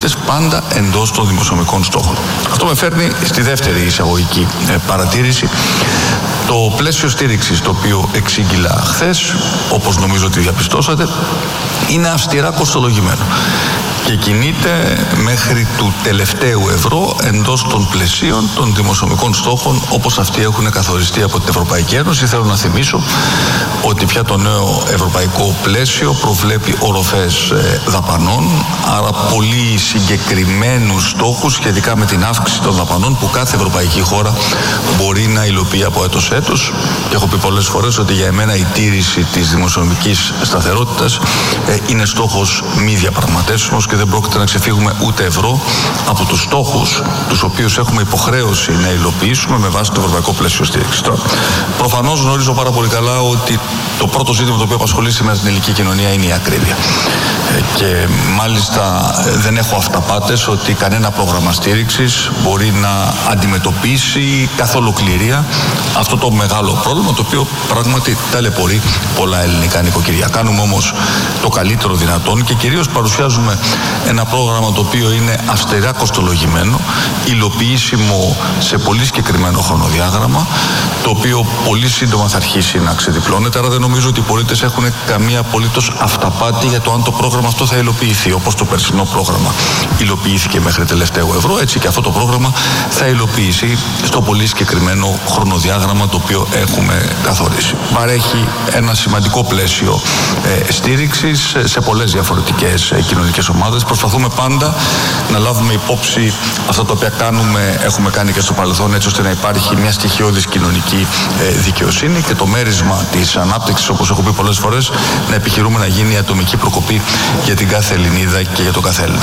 πολίτες, πάντα εντός των δημοσιονομικών στόχων. Αυτό με φέρνει στη δεύτερη εισαγωγική παρατήρηση. Το πλαίσιο στήριξης το οποίο εξήγηλα χθες, όπως νομίζω ότι διαπιστώσατε, είναι αυστηρά κοστολογημένο και κινείται μέχρι του τελευταίου ευρώ εντός των πλαισίων των δημοσιονομικών στόχων όπως αυτοί έχουν καθοριστεί από την Ευρωπαϊκή Ένωση. Θέλω να θυμίσω ότι πια το νέο ευρωπαϊκό πλαίσιο προβλέπει οροφές δαπανών, άρα πολύ συγκεκριμένους στόχους σχετικά με την αύξηση των δαπανών που κάθε ευρωπαϊκή χώρα μπορεί να υλοποιεί από έτος σε έτος. Και έχω πει πολλές φορές ότι για εμένα η τήρηση της δημοσιονομικής σταθερότητας είναι στόχος μη διαπραγματεύσιμος και δεν πρόκειται να ξεφύγουμε ούτε ευρώ από τους στόχους τους οποίους έχουμε υποχρέωση να υλοποιήσουμε με βάση το ευρωπαϊκό πλαίσιο στήριξης. Προφανώς γνωρίζω πάρα πολύ καλά ότι το πρώτο ζήτημα το οποίο απασχολεί σήμερα την ελληνική κοινωνία είναι η ακρίβεια. Και μάλιστα δεν έχω αυταπάτες ότι κανένα πρόγραμμα στήριξης μπορεί να αντιμετωπίσει καθ' ολοκληρία αυτό το μεγάλο πρόβλημα, το οποίο πράγματι ταλαιπωρεί πολλά ελληνικά νοικοκυριά. Κάνουμε όμως το καλύτερο δυνατόν και κυρίως παρουσιάζουμε ένα πρόγραμμα το οποίο είναι αυστηρά κοστολογημένο, υλοποιήσιμο σε πολύ συγκεκριμένο χρονοδιάγραμμα, το οποίο πολύ σύντομα θα αρχίσει να ξεδιπλώνεται. Άρα δεν νομίζω ότι οι πολίτες έχουν καμία απολύτως αυταπάτη για το αν το πρόγραμμα αυτό θα υλοποιηθεί. Όπως το περσινό πρόγραμμα υλοποιήθηκε μέχρι τελευταίο ευρώ, έτσι και αυτό το πρόγραμμα θα υλοποιηθεί στο πολύ συγκεκριμένο χρονοδιάγραμμα το οποίο έχουμε καθορίσει. Παρέχει ένα σημαντικό πλαίσιο στήριξης σε πολλές διαφορετικές κοινωνικές ομάδες. Προσπαθούμε πάντα να λάβουμε υπόψη αυτά τα οποία έχουμε κάνει και στο παρελθόν, έτσι ώστε να υπάρχει μια στοιχειώδης κοινωνική δικαιοσύνη και το μέρισμα της ανάπτυξης, όπως έχω πει πολλές φορές, να επιχειρούμε να γίνει η ατομική προκοπή για την κάθε Ελληνίδα και για τον κάθε Έλληνα.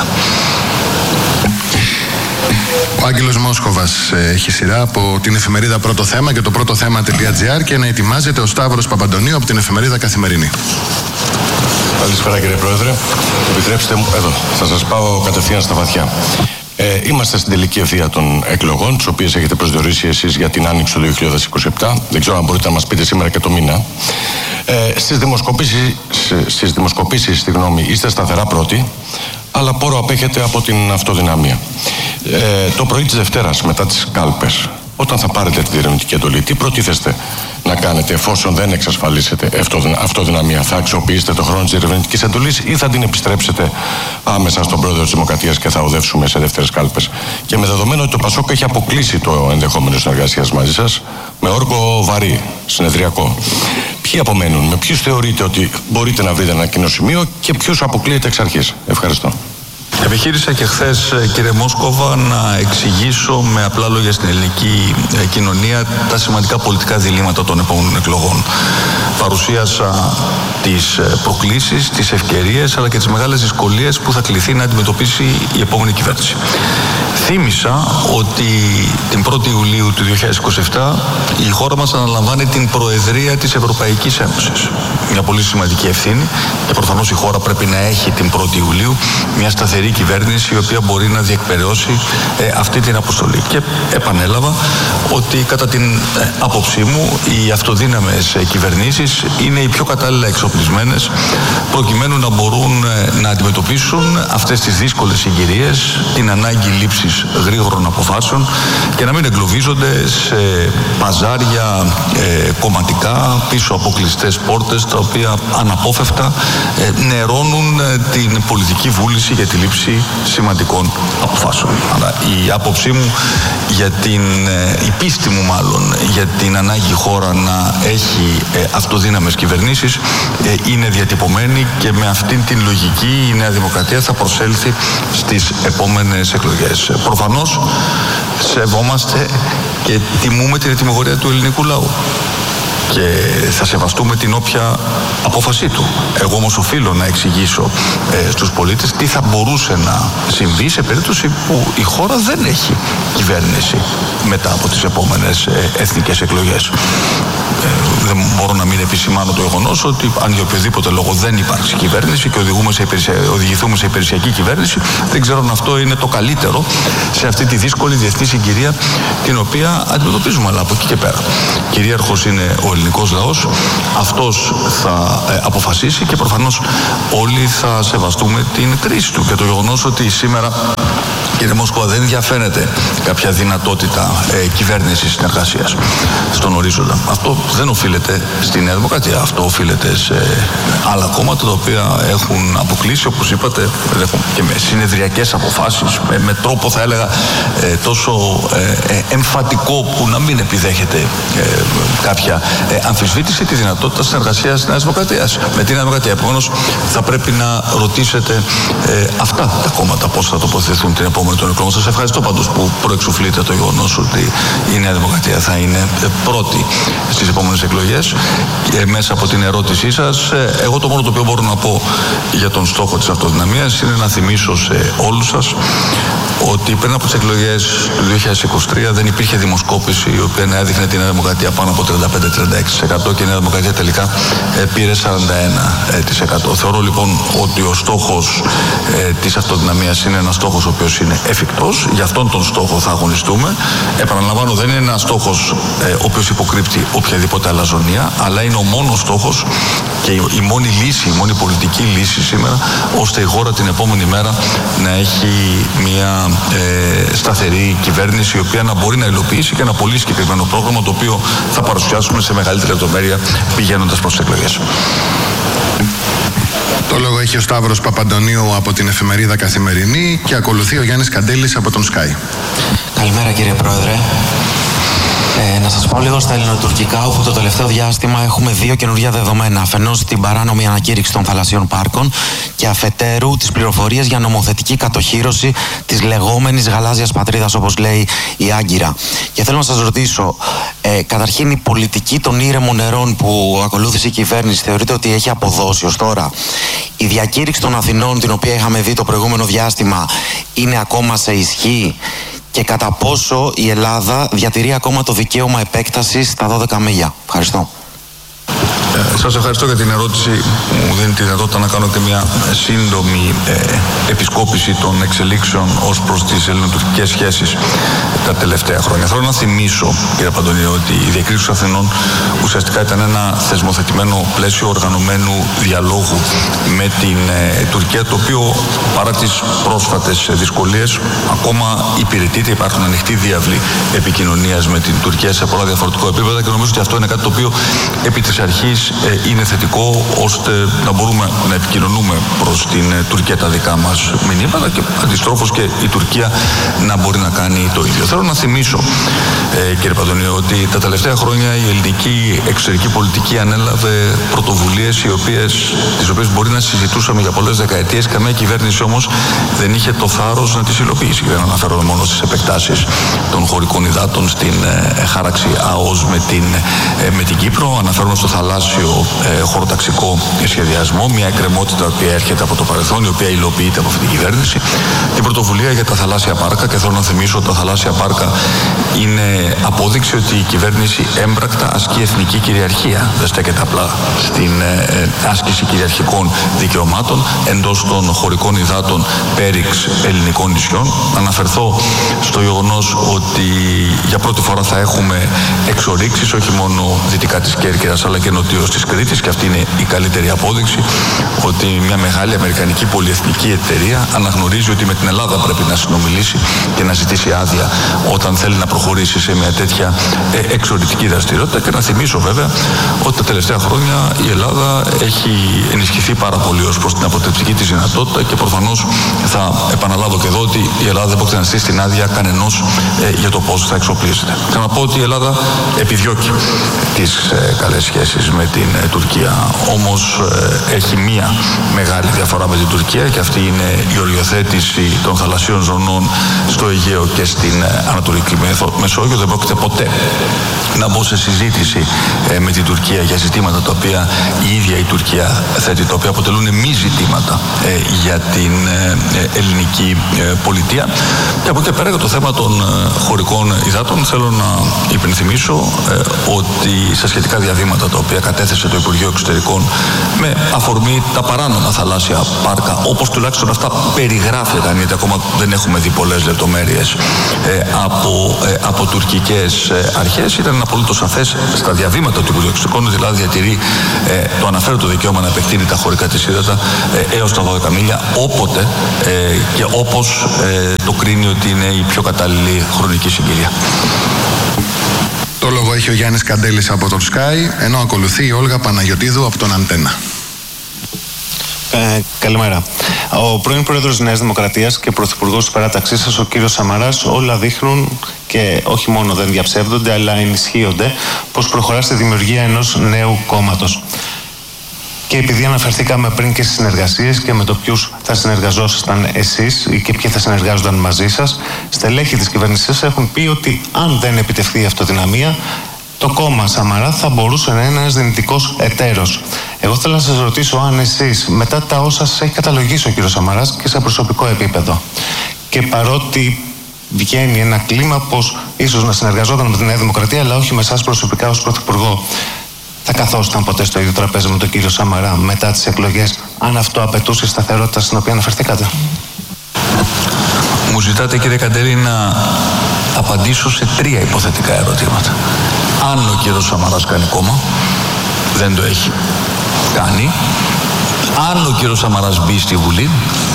Ο Άγγελος Μόσχοβας έχει σειρά από την εφημερίδα Πρώτο Θέμα και το πρωτοθέμα.gr και να ετοιμάζεται ο Σταύρος Παπαντονίου από την εφημερίδα Καθημερινή. Καλησπέρα κύριε Πρόεδρε. Επιτρέψτε μου, εδώ, θα σας πάω κατευθείαν στα βαθιά. Είμαστε στην τελική ευθεία των εκλογών, τις οποίες έχετε προσδιορίσει εσείς για την άνοιξη του 2027. Δεν ξέρω αν μπορείτε να μας πείτε σήμερα και το μήνα. Στις δημοσκοπήσεις, είστε σταθερά πρώτοι, αλλά πόρο απέχετε από την αυτοδυναμία. Το πρωί της Δευτέρας, μετά τις κάλπες, όταν θα πάρετε τη διερευνητική εντολή, τι προτίθεστε να κάνετε εφόσον δεν εξασφαλίσετε αυτοδυναμία? Θα αξιοποιήσετε το χρόνο της διερευνητικής εντολής ή θα την επιστρέψετε άμεσα στον πρόεδρο της Δημοκρατίας και θα οδεύσουμε σε δεύτερες κάλπες? Και με δεδομένο ότι το ΠΑΣΟΚ έχει αποκλείσει το ενδεχόμενο συνεργασίας μαζί σας με όρκο βαρύ, συνεδριακό, ποιοι απομένουν, με ποιους θεωρείτε ότι μπορείτε να βρείτε ένα κοινό σημείο και ποιους αποκλείετε εξ αρχής? Ευχαριστώ. Επιχείρησα και χθες, κύριε Μόσκοβα, να εξηγήσω με απλά λόγια στην ελληνική κοινωνία τα σημαντικά πολιτικά διλήμματα των επόμενων εκλογών. Παρουσίασα τις προκλήσεις, τις ευκαιρίες αλλά και τις μεγάλες δυσκολίες που θα κληθεί να αντιμετωπίσει η επόμενη κυβέρνηση. Θύμισα ότι την 1η Ιουλίου του 2027 η χώρα μας αναλαμβάνει την Προεδρία της Ευρωπαϊκής Ένωσης. Μια πολύ σημαντική ευθύνη και προφανώς η χώρα πρέπει να έχει την 1η Ιουλίου μια σταθερή κυβέρνηση η οποία μπορεί να διεκπεραιώσει αυτή την αποστολή. Και επανέλαβα ότι κατά την άποψή μου οι αυτοδύναμες κυβερνήσεις είναι οι πιο κατάλληλα εξοπλισμένες προκειμένου να μπορούν να αντιμετωπίσουν αυτές τις δύσκολες συγκυρίες, την ανάγκη λήψης γρήγορων αποφάσεων και να μην εγκλωβίζονται σε παζάρια κομματικά πίσω από κλειστές πόρτες τα οποία αναπόφευκτα νερώνουν την πολιτική βούληση για τη λήψη σημαντικών αποφάσεων. Αλλά η άποψή μου για η πίστη μου μάλλον για την ανάγκη η χώρα να έχει αυτοδύναμες κυβερνήσεις είναι διατυπωμένη και με αυτήν την λογική η Νέα Δημοκρατία θα προσέλθει στις επόμενες εκλογές. Προφανώς σεβόμαστε και τιμούμε την ετοιμιγορία του ελληνικού λαού και θα σεβαστούμε την όποια απόφασή του. Εγώ όμως οφείλω να εξηγήσω στους πολίτες τι θα μπορούσε να συμβεί σε περίπτωση που η χώρα δεν έχει κυβέρνηση μετά από τις επόμενες εθνικές εκλογές. Δεν μπορώ να μην επισημάνω το γεγονός ότι αν για οποιοδήποτε λόγο δεν υπάρξει κυβέρνηση και οδηγηθούμε σε υπηρεσιακή κυβέρνηση, δεν ξέρω αν αυτό είναι το καλύτερο σε αυτή τη δύσκολη διεθνή συγκυρία την οποία αντιμετωπίζουμε. Αλλά από εκεί και πέρα, κυρίαρχος είναι ο ελληνικός λαός, αυτός θα αποφασίσει και προφανώς όλοι θα σεβαστούμε την κρίση του. Και το γεγονός ότι σήμερα, κύριε Μόσκοβα, δεν διαφαίνεται κάποια δυνατότητα κυβέρνησης συνεργασίας στον ορίζοντα. Αυτό δεν οφείλεται στη Νέα Δημοκρατία. Αυτό οφείλεται σε άλλα κόμματα τα οποία έχουν αποκλείσει, όπως είπατε, και με συνεδριακές αποφάσεις, με τρόπο θα έλεγα τόσο εμφατικό που να μην επιδέχεται κάποια αμφισβήτηση τη δυνατότητα συνεργασίας της Νέας Δημοκρατίας με την Νέα Δημοκρατία. Επομένως, θα πρέπει να ρωτήσετε αυτά τα κόμματα πώς θα τοποθετηθούν την επόμενη των εκλογών. Σας ευχαριστώ πάντως που προεξοφλείτε το γεγονός ότι η Νέα Δημοκρατία θα είναι πρώτη στις επόμενες εκλογές. Και μέσα από την ερώτησή σας, εγώ το μόνο το οποίο μπορώ να πω για τον στόχο της αυτοδυναμίας είναι να θυμίσω σε όλους σας ότι πριν από τις εκλογές του 2023 δεν υπήρχε δημοσκόπηση η οποία να έδειχνε την Νέα Δημοκρατία πάνω από 35-36% και η Νέα Δημοκρατία τελικά πήρε 41%. Θεωρώ λοιπόν ότι ο στόχος της αυτοδυναμίας είναι ένας στόχος ο οποίος είναι εφικτός. Για αυτόν τον στόχο θα αγωνιστούμε. Επαναλαμβάνω, δεν είναι ένας στόχος ο οποίος υποκρύπτει οποιαδήποτε αλαζονία, αλλά είναι ο μόνος στόχος και η μόνη λύση, η μόνη πολιτική λύση σήμερα, ώστε η χώρα την επόμενη μέρα να έχει μια σταθερή κυβέρνηση η οποία να μπορεί να υλοποιήσει και ένα πολύ συγκεκριμένο πρόγραμμα το οποίο θα παρουσιάσουμε σε μεγαλύτερη λεπτομέρεια πηγαίνοντας προς τις εκλογές. Το λόγο έχει ο Σταύρος Παπαντονίου από την εφημερίδα Καθημερινή και ακολουθεί ο Γιάννης Καντέλης από τον Sky. Καλημέρα κύριε Πρόεδρε. Να σας πω λίγο στα ελληνοτουρκικά, όπου το τελευταίο διάστημα έχουμε δύο καινούργια δεδομένα. Αφενός την παράνομη ανακήρυξη των θαλασσίων πάρκων και αφετέρου τις πληροφορίες για νομοθετική κατοχύρωση της λεγόμενης γαλάζιας πατρίδας, όπως λέει η Άγκυρα. Και θέλω να σας ρωτήσω, καταρχήν η πολιτική των ήρεμων νερών που ακολούθησε η κυβέρνηση θεωρείτε ότι έχει αποδώσει ως τώρα? Η διακήρυξη των Αθηνών, την οποία είχαμε δει το προηγούμενο διάστημα, είναι ακόμα σε ισχύ? Και κατά πόσο η Ελλάδα διατηρεί ακόμα το δικαίωμα επέκτασης στα 12 μίλια? Ευχαριστώ. Σας ευχαριστώ για την ερώτηση που μου δίνει τη δυνατότητα να κάνω και μια σύντομη επισκόπηση των εξελίξεων ως προς τις ελληνοτουρκικές σχέσεις τα τελευταία χρόνια. Θέλω να θυμίσω, κύριε Παντονίου, ότι η διακήρυξη των Αθηνών ουσιαστικά ήταν ένα θεσμοθετημένο πλαίσιο οργανωμένου διαλόγου με την Τουρκία, το οποίο παρά τις πρόσφατες δυσκολίες ακόμα υπηρετείται. Υπάρχουν ανοιχτοί διάβλοι επικοινωνίας με την Τουρκία σε πολλά διαφορετικά επίπεδα και νομίζω ότι αυτό είναι κάτι το οποίο επί της αρχής είναι θετικό, ώστε να μπορούμε να επικοινωνούμε προς την Τουρκία τα δικά μας μηνύματα και αντιστρόφως και η Τουρκία να μπορεί να κάνει το ίδιο. Θέλω να θυμίσω, κύριε Παντονίου, ότι τα τελευταία χρόνια η ελληνική εξωτερική πολιτική ανέλαβε πρωτοβουλίες τις οποίες μπορεί να συζητούσαμε για πολλές δεκαετίες. Καμία κυβέρνηση όμως δεν είχε το θάρρος να τις υλοποιήσει. Δεν αναφέρομαι μόνο στις επεκτάσεις των χωρικών υδάτων, στην χάραξη ΑΟΣ με την Κύπρο. Αναφέρομαι στο θαλάσσιο χωροταξικό σχεδιασμό, μια εκκρεμότητα που έρχεται από το παρελθόν, η οποία υλοποιείται από αυτή την κυβέρνηση. Την πρωτοβουλία για τα θαλάσσια πάρκα, και θέλω να θυμίσω ότι τα θαλάσσια πάρκα είναι απόδειξη ότι η κυβέρνηση έμπρακτα ασκεί εθνική κυριαρχία. Δεν στέκεται απλά στην άσκηση κυριαρχικών δικαιωμάτων εντός των χωρικών υδάτων πέριξ ελληνικών νησιών. Αναφερθώ στο γεγονός ότι για πρώτη φορά θα έχουμε εξορίξεις όχι μόνο δυτικά της Κέρκυρας αλλά και νοτίως της Κρήτης, και αυτή είναι η καλύτερη απόδειξη ότι μια μεγάλη αμερικανική πολυεθνική εταιρεία αναγνωρίζει ότι με την Ελλάδα πρέπει να συνομιλήσει και να ζητήσει άδεια όταν θέλει να προχωρήσει σε μια τέτοια εξορυκτική δραστηριότητα. Και να θυμίσω βέβαια ότι τα τελευταία χρόνια η Ελλάδα έχει ενισχυθεί πάρα πολύ ως προς την αποτρεπτική της δυνατότητα και προφανώς θα επαναλάβω και εδώ ότι η Ελλάδα δεν πρόκειται να στήσει την άδεια κανενός για το πώς θα εξοπλίζεται. Θέλω να πω ότι η Ελλάδα επιδιώκει τις καλές σχέσεις με την Τουρκία. Όμως έχει μία μεγάλη διαφορά με την Τουρκία και αυτή είναι η οριοθέτηση των θαλασσίων ζωνών στο Αιγαίο και στην Ανατολική Μεσόγειο. Δεν πρόκειται ποτέ να μπω σε συζήτηση με την Τουρκία για ζητήματα τα οποία η ίδια η Τουρκία θέτει, τα οποία αποτελούν μη ζητήματα για την ελληνική πολιτεία. Και από εκεί πέρα για το θέμα των χωρικών υδάτων θέλω να υπενθυμίσω ότι στα σχετικά διαδήματα τα οποία κατέθεσε το Υπουργείο Εξωτερικών με αφορμή τα παράνομα θαλάσσια πάρκα, όπως τουλάχιστον αυτά περιγράφηκαν, γιατί ακόμα δεν έχουμε δει πολλές λεπτομέρειες από τουρκικές αρχές. Ήταν απολύτως σαφές στα διαβήματα του Υπουργείου Εξωτερικών, δηλαδή διατηρεί το αναφέρετο δικαίωμα να επεκτείνει τα χωρικά της ύδατα έως τα 12 μίλια, όποτε και όπως το κρίνει ότι είναι η πιο κατάλληλη χρονική συγκυρία. Το λόγο έχει ο Γιάννης Καντέλης από τον Sky, ενώ ακολουθεί η Όλγα Παναγιωτίδου από τον Αντένα. Καλημέρα. Ο πρώην Πρόεδρος της Νέας Δημοκρατίας και Πρωθυπουργός της παράταξής σας, ο κύριος Σαμαράς, όλα δείχνουν και όχι μόνο δεν διαψεύδονται, αλλά ενισχύονται πως προχωρά στη δημιουργία ενός νέου κόμματος. Και επειδή αναφερθήκαμε πριν και στις συνεργασίες και με το ποιους θα συνεργαζόσασταν εσείς και ποιοι θα συνεργάζονταν μαζί σας, στελέχη της κυβέρνησης έχουν πει ότι αν δεν επιτευχθεί η αυτοδυναμία, το κόμμα Σαμαρά θα μπορούσε να είναι ένας δυνητικός εταίρος. Εγώ θέλω να σας ρωτήσω αν εσείς, μετά τα όσα σας έχει καταλογίσει ο κύριος Σαμαράς και σε προσωπικό επίπεδο, και παρότι βγαίνει ένα κλίμα πως ίσως να συνεργαζόταν με τη Νέα Δημοκρατία, αλλά όχι με εσάς προσωπικά ως Πρωθυπουργό, θα καθόσταν ποτέ στο ίδιο τραπέζι με τον κύριο Σαμαρά μετά τις εκλογές, αν αυτό απαιτούσε η σταθερότητα στην οποία αναφερθήκατε? Μου ζητάτε, κύριε Καντέλη, να απαντήσω σε 3 υποθετικά ερωτήματα. Αν ο κύριος Σαμαράς κάνει κόμμα, δεν το έχει κάνει. Αν ο κύριος Σαμαράς μπει στη Βουλή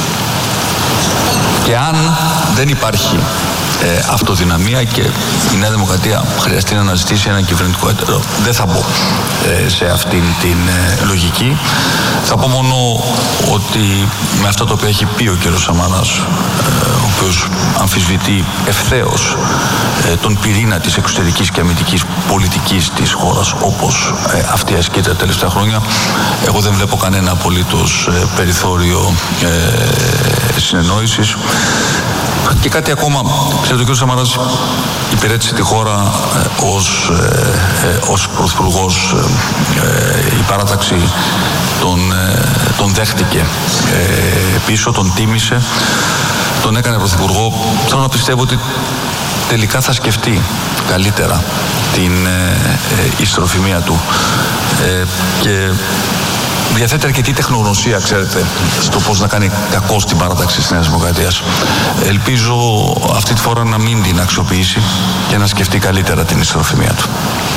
και αν δεν υπάρχει αυτοδυναμία και η Νέα Δημοκρατία χρειαστεί να αναζητήσει ένα κυβερνητικό έτερο. Δεν θα μπω σε αυτήν την λογική. Θα πω μόνο ότι με αυτά τα οποία έχει πει ο κ. Σαμαράς, ο οποίος αμφισβητεί ευθέως τον πυρήνα της εξωτερικής και αμυντικής πολιτικής της χώρας, όπως αυτή ασκείται τα τελευταία χρόνια, εγώ δεν βλέπω κανένα απολύτως περιθώριο συνεννόησης. Και κάτι ακόμα, ξέρετε, ο κ. Σαμαράς υπηρέτησε τη χώρα ως πρωθυπουργός. Η παράταξη τον δέχτηκε πίσω, τον τίμησε, τον έκανε πρωθυπουργό. Θέλω να πιστεύω ότι τελικά θα σκεφτεί καλύτερα την ιστροφημία του και διαθέτει αρκετή τεχνογνωσία, ξέρετε, στο πώς να κάνει κακό στην παράταξη της Νέας Δημοκρατίας. Ελπίζω αυτή τη φορά να μην την αξιοποιήσει και να σκεφτεί καλύτερα την ιστροφημία του.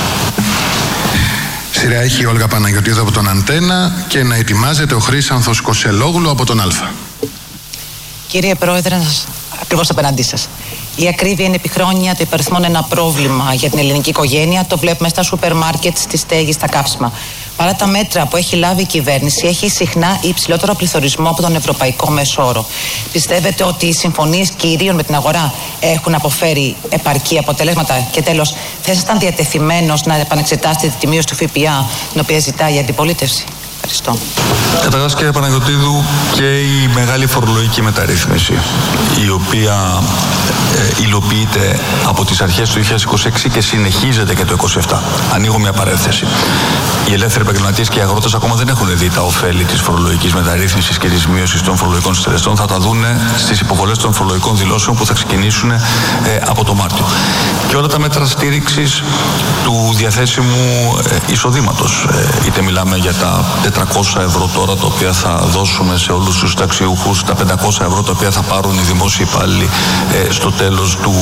Σειρά έχει η Όλγα Παναγιωτίδου από τον Αντένα και να ετοιμάζεται ο Χρήσανθος Κοσελόγλου από τον Αλφα. Κύριε Πρόεδρε, ακριβώς απέναντί σας. Η ακρίβεια είναι επί χρόνια το υπαριθμόν ένα πρόβλημα για την ελληνική οικογένεια. Το βλέπουμε στα σούπερ μάρκετ, στη στέγη, στα καύσιμα. Παρά τα μέτρα που έχει λάβει η κυβέρνηση, έχει συχνά υψηλότερο πληθωρισμό από τον ευρωπαϊκό μέσο όρο. Πιστεύετε ότι οι συμφωνίες κυρίων με την αγορά έχουν αποφέρει επαρκή αποτελέσματα? Και τέλος, θα ήσασταν διατεθειμένος να επανεξετάσετε τη μείωση του ΦΠΑ, την οποία ζητάει η αντιπολίτευση? Ευχαριστώ. Καταρχάς, κύριε Παναγιωτίδου, και η μεγάλη φορολογική μεταρρύθμιση, η οποία υλοποιείται από τις αρχές του 2026 και συνεχίζεται και το 2027. Ανοίγω μια παρένθεση. Οι ελεύθεροι επαγγελματίες και οι αγρότες ακόμα δεν έχουν δει τα ωφέλη της φορολογικής μεταρρύθμισης και της μείωσης των φορολογικών συντελεστών. Θα τα δουν στις υποβολές των φορολογικών δηλώσεων που θα ξεκινήσουν από το Μάρτιο. Και όλα τα μέτρα στήριξης του διαθέσιμου εισοδήματος. Είτε μιλάμε για τα 400 ευρώ τώρα, τα οποία θα δώσουμε σε όλους τους ταξιούχους, τα 500 ευρώ τα οποία θα πάρουν οι δημόσιοι υπάλληλοι στο τέλος του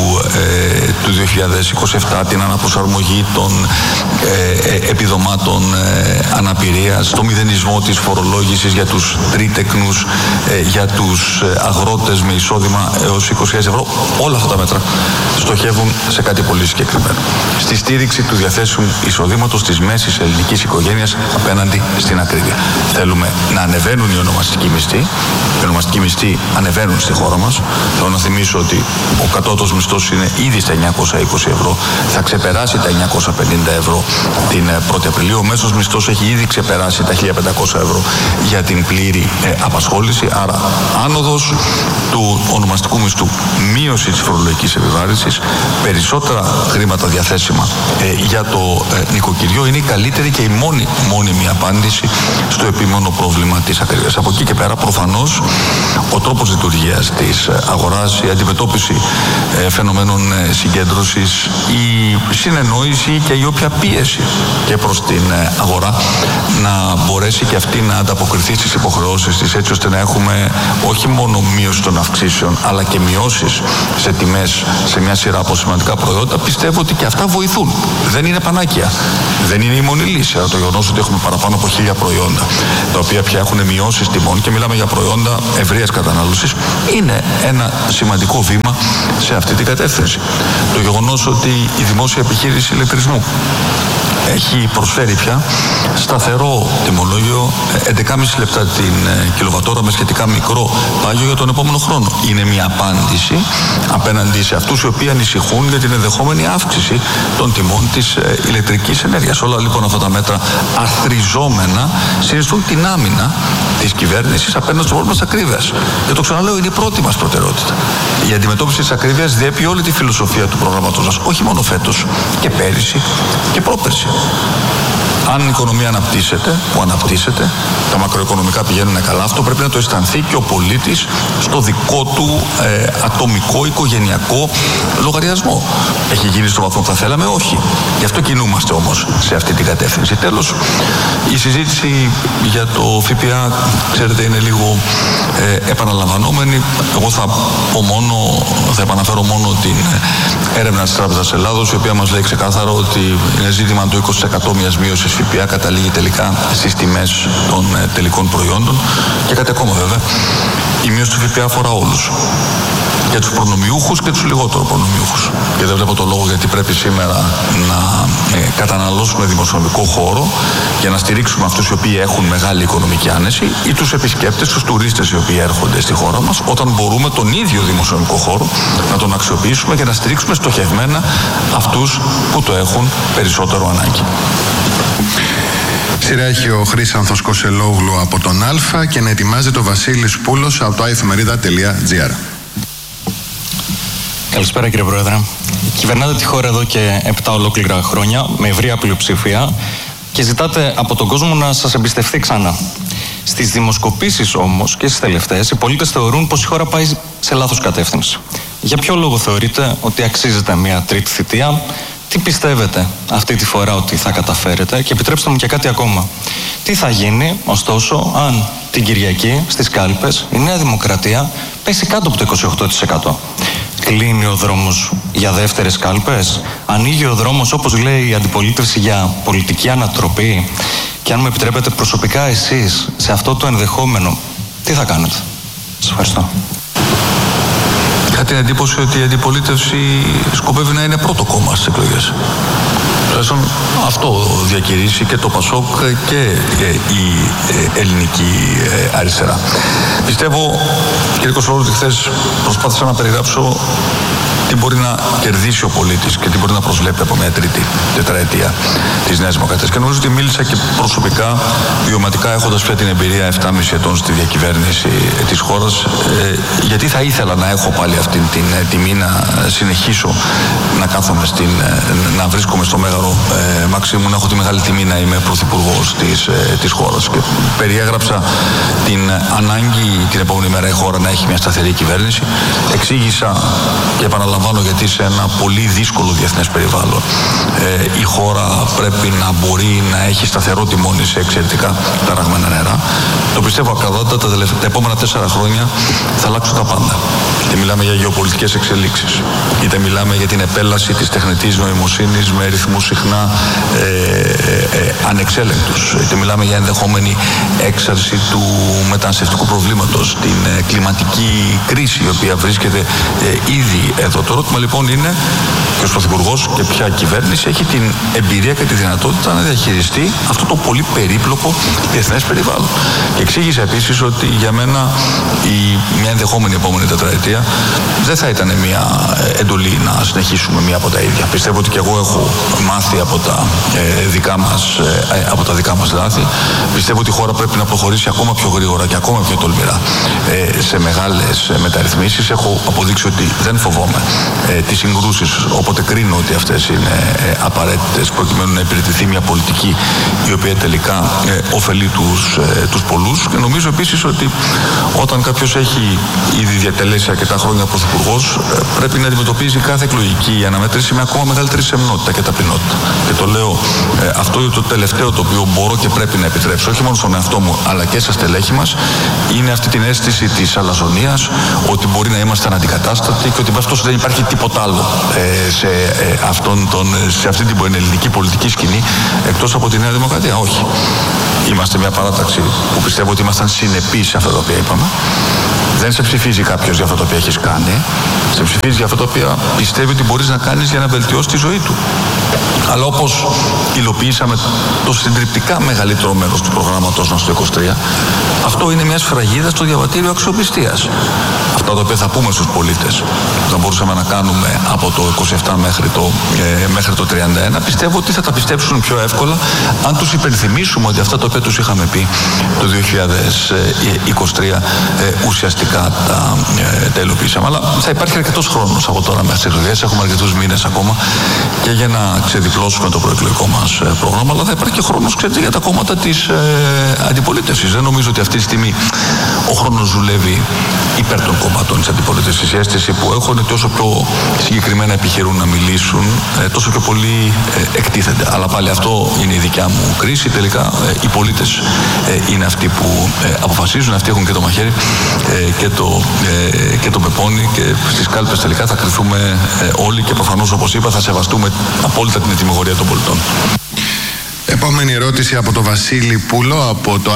2027, την αναπροσαρμογή των επιδομάτων αναπηρίας, το μηδενισμό της φορολόγησης για τους τρίτεκνους, για τους αγρότες με εισόδημα έως 20.000 ευρώ. Όλα αυτά τα μέτρα στοχεύουν σε κάτι πολύ συγκεκριμένο. Στη στήριξη του διαθέσιμου εισοδήματος της μέσης ελληνικής οικογένειας απέναντι στην ακρίβεια. Θέλουμε να ανεβαίνουν οι ονομαστικοί μισθοί. Οι ονομαστικοί μισθοί ανεβαίνουν στη χώρα μας. Θέλω να θυμίσω ότι ο κατώτατος μισθός είναι ήδη στα 920 ευρώ. Θα ξεπεράσει τα 950 ευρώ την 1η Απριλίου. Ο μέσος μισθός έχει ήδη ξεπεράσει τα 1.500 ευρώ για την πλήρη απασχόληση. Άρα, άνοδος του ονομαστικού μισθού, μείωση της φορολογικής επιβάρυνσης, περισσότερα χρήματα διαθέσιμα για το νοικοκυριό είναι η καλύτερη και η μόνιμη απάντηση στο επίμονο πρόβλημα της ακρίβειας. Από εκεί και πέρα, προφανώς, ο τρόπος λειτουργίας της αγοράς, η αντιμετώπιση περιπτώσει φαινομένων συγκέντρωσης, η συνεννόηση και η όποια πίεση και προς την αγορά να μπορέσει και αυτή να ανταποκριθεί στις υποχρεώσεις της, έτσι ώστε να έχουμε όχι μόνο μείωση των αυξήσεων αλλά και μειώσεις σε τιμές σε μια σειρά από σημαντικά προϊόντα. Πιστεύω ότι και αυτά βοηθούν. Δεν είναι πανάκια. Δεν είναι η μόνη λύση. Αλλά το γεγονός ότι έχουμε παραπάνω από 1000 προϊόντα τα οποία πια έχουν μειώσεις τιμών και μιλάμε για προϊόντα ευρείας κατανάλωσης είναι ένα σημαντικό βήμα σε αυτή την κατεύθυνση. Το γεγονός ότι η δημόσια επιχείρηση ηλεκτρισμού έχει προσφέρει πια σταθερό τιμολόγιο 11,5 λεπτά την κιλοβατόρα με σχετικά μικρό πάγιο για τον επόμενο χρόνο. Είναι μια απάντηση απέναντι σε αυτούς οι οποίοι ανησυχούν για την ενδεχόμενη αύξηση των τιμών της ηλεκτρικής ενέργειας. Όλα λοιπόν αυτά τα μέτρα αθροιζόμενα συνιστούν την άμυνα της κυβέρνησης απέναντι στο πρόβλημα της ακρίβειας. Και το ξαναλέω, είναι η πρώτη μας προτεραιότητα. Η αντιμετώπιση της ακρίβειας διέπει όλη τη φιλοσοφία του προγραμματός μας, όχι μόνο φέτος, και πέρυσι και πρόπερσι. Αν η οικονομία αναπτύσσεται, που αναπτύσσεται, τα μακροοικονομικά πηγαίνουν καλά, αυτό πρέπει να το αισθανθεί και ο πολίτης στο δικό του ατομικό, οικογενειακό λογαριασμό. Έχει γίνει στο βαθμό που θα θέλαμε? Όχι. Γι' αυτό κινούμαστε όμως σε αυτή την κατεύθυνση. Τέλος, η συζήτηση για το ΦΠΑ, ξέρετε, είναι λίγο επαναλαμβανόμενη. Εγώ θα επαναφέρω μόνο την έρευνα της Τράπεζας Ελλάδος, η οποία μας λέει ξεκάθαρα ότι είναι ζήτημα το 20% μιας μείωσης ΦΠΑ καταλήγει τελικά στις τιμές των τελικών προϊόντων. Και κάτι ακόμα βέβαια, η μείωση του ΦΠΑ αφορά όλους. Και τους προνομιούχους και τους λιγότερο προνομιούχους. Και δεν βλέπω το λόγο γιατί πρέπει σήμερα να καταναλώσουμε δημοσιονομικό χώρο για να στηρίξουμε αυτούς οι οποίοι έχουν μεγάλη οικονομική άνεση ή τους επισκέπτες, τους τουρίστες οι οποίοι έρχονται στη χώρα μας, όταν μπορούμε τον ίδιο δημοσιονομικό χώρο να τον αξιοποιήσουμε και να στηρίξουμε στοχευμένα αυτούς που το έχουν περισσότερο ανάγκη. Σειρά έχει ο Χρήσανθος Κοσελόγλου από τον Α και να ετοιμάζεται ο Βασίλης Πούλος από το iefemerida.gr. Καλησπέρα κύριε Πρόεδρε. Κυβερνάτε τη χώρα εδώ και 7 ολόκληρα χρόνια με ευρεία πλειοψηφία και ζητάτε από τον κόσμο να σας εμπιστευτεί ξανά. Στις δημοσκοπήσεις όμως και στις τελευταίες οι πολίτες θεωρούν πως η χώρα πάει σε λάθος κατεύθυνση. Για ποιο λόγο θεωρείτε ότι αξίζεται μια τρίτη θητεία? Τι πιστεύετε αυτή τη φορά ότι θα καταφέρετε? Και επιτρέψτε μου και κάτι ακόμα. Τι θα γίνει, ωστόσο, αν την Κυριακή στις κάλπες η Νέα Δημοκρατία πέσει κάτω από το 28%? Κλείνει ο δρόμος για δεύτερες κάλπες? Ανοίγει ο δρόμος, όπως λέει η αντιπολίτευση, για πολιτική ανατροπή? Και αν μου επιτρέπετε προσωπικά εσείς σε αυτό το ενδεχόμενο, τι θα κάνετε? Σας ευχαριστώ. Είχα την εντύπωση ότι η αντιπολίτευση σκοπεύει να είναι πρώτο κόμμα στις εκλογές. Τουλάχιστον αυτό διακηρύσει και το ΠΑΣΟΚ και η ελληνική αριστερά. Πιστεύω, κύριε Κοσολόγλου, ότι χθες προσπάθησα να περιγράψω τι μπορεί να κερδίσει ο πολίτης και τι μπορεί να προσβλέπει από μια τρίτη τετραετία της Νέας Δημοκρατίας. Και νομίζω ότι μίλησα και προσωπικά, βιωματικά, έχοντας πια την εμπειρία 7,5 ετών στη διακυβέρνηση της χώρας, γιατί θα ήθελα να έχω πάλι αυτή την τιμή να συνεχίσω να κάθομαι να βρίσκομαι στο Μέγαρο Μαξίμου, να έχω τη μεγάλη τιμή να είμαι πρωθυπουργός της χώρας. Και περιέγραψα την ανάγκη την επόμενη μέρα η χώρα να έχει μια σταθερή κυβέρνηση. Εξήγησα και επαναλαμβάνω γιατί σε ένα πολύ δύσκολο διεθνές περιβάλλον η χώρα πρέπει να μπορεί να έχει σταθερό τιμόνι σε εξαιρετικά ταραγμένα νερά. Το πιστεύω ακαδότα, τα επόμενα 4 χρόνια θα αλλάξουν τα πάντα. Είτε μιλάμε για γεωπολιτικές εξελίξεις, είτε μιλάμε για την επέλαση της τεχνητής νοημοσύνης με ρυθμούς συχνά ανεξέλεγκτους, είτε μιλάμε για ενδεχόμενη έξαρση του μεταναστευτικού προβλήματος, την κλιματική κρίση η οποία βρίσκεται ήδη εδώ. Το ερώτημα λοιπόν είναι ποιος πρωθυπουργός και ποια κυβέρνηση έχει την εμπειρία και τη δυνατότητα να διαχειριστεί αυτό το πολύ περίπλοκο διεθνές περιβάλλον. Και εξήγησε επίσης ότι για μένα μια ενδεχόμενη επόμενη τετραετία δεν θα ήταν μια εντολή να συνεχίσουμε μία από τα ίδια. Πιστεύω ότι και εγώ έχω μάθει από τα δικά μας λάθη. Πιστεύω ότι η χώρα πρέπει να προχωρήσει ακόμα πιο γρήγορα και ακόμα πιο τολμηρά σε μεγάλες μεταρρυθμίσεις. Έχω αποδείξει ότι δεν φοβόμαι τις συγκρούσεις όποτε κρίνω ότι αυτές είναι απαραίτητες προκειμένου να υπηρετηθεί μια πολιτική η οποία τελικά ωφελεί τους πολλούς. Και νομίζω επίσης ότι όταν κάποιος έχει ήδη διατελέσει αρκετά χρόνια πρωθυπουργός, πρέπει να αντιμετωπίζει κάθε εκλογική αναμέτρηση με ακόμα μεγαλύτερη σεμνότητα και ταπεινότητα. Και το λέω αυτό είναι το τελευταίο το οποίο μπορώ και πρέπει να επιτρέψω, όχι μόνο στον εαυτό μου αλλά και στα στελέχη μας, είναι αυτή την αίσθηση της αλαζονίας, ότι μπορεί να είμαστε αναντικατάστατοι και ότι με αυτό δεν υπάρχει τίποτα άλλο σε αυτή την ελληνική πολιτική σκηνή εκτός από τη Νέα Δημοκρατία. Όχι. Είμαστε μια παράταξη που πιστεύω ότι ήμασταν συνεπείς σε αυτά τα οποία είπαμε. Δεν σε ψηφίζει κάποιος για αυτό το οποίο έχεις κάνει. Σε ψηφίζει για αυτό το οποίο πιστεύει ότι μπορείς να κάνεις για να βελτιώσεις τη ζωή του. Αλλά όπως υλοποιήσαμε το συντριπτικά μεγαλύτερο μέρος του προγράμματος μας το 23, αυτό είναι μια σφραγίδα στο διαβατήριο αξιοπιστίας. Αυτά τα οποία θα πούμε στους πολίτες, θα μπορούσαμε να κάνουμε από το 27 μέχρι το 31, πιστεύω ότι θα τα πιστέψουν πιο εύκολα αν τους υπενθυμίσουμε ότι αυτά τα οποία τους είχαμε πει το 2023 ουσιαστικά τα υλοποιήσαμε. Αλλά θα υπάρχει αρκετός χρόνος από τώρα μέχρι τις εκλογές, έχουμε αρκετούς μήνες ακόμα και για να ξεδιπλώσουμε το προεκλογικό μας πρόγραμμα, αλλά θα υπάρχει και χρόνος για τα κόμματα της αντιπολίτευσης. Δεν νομίζω ότι αυτή τη στιγμή ο χρόνος δουλεύει υπέρ των κομμάτων της αντιπολίτευσης. Η αίσθηση που έχω είναι ότι όσο πιο συγκεκριμένα επιχειρούν να μιλήσουν, τόσο πιο πολύ εκτίθενται. Αλλά πάλι αυτό είναι η δικιά μου κρίση. Τελικά οι πολίτες είναι αυτοί που αποφασίζουν, αυτοί έχουν και το μαχαίρι και το πεπόνι, και στις κάλπες τελικά θα κρυθούμε όλοι και προφανώς, όπως είπα, θα σεβαστούμε απόλυτα την ετοιμιγορία των πολιτών. Επόμενη ερώτηση από τον Βασίλη Πούλο από το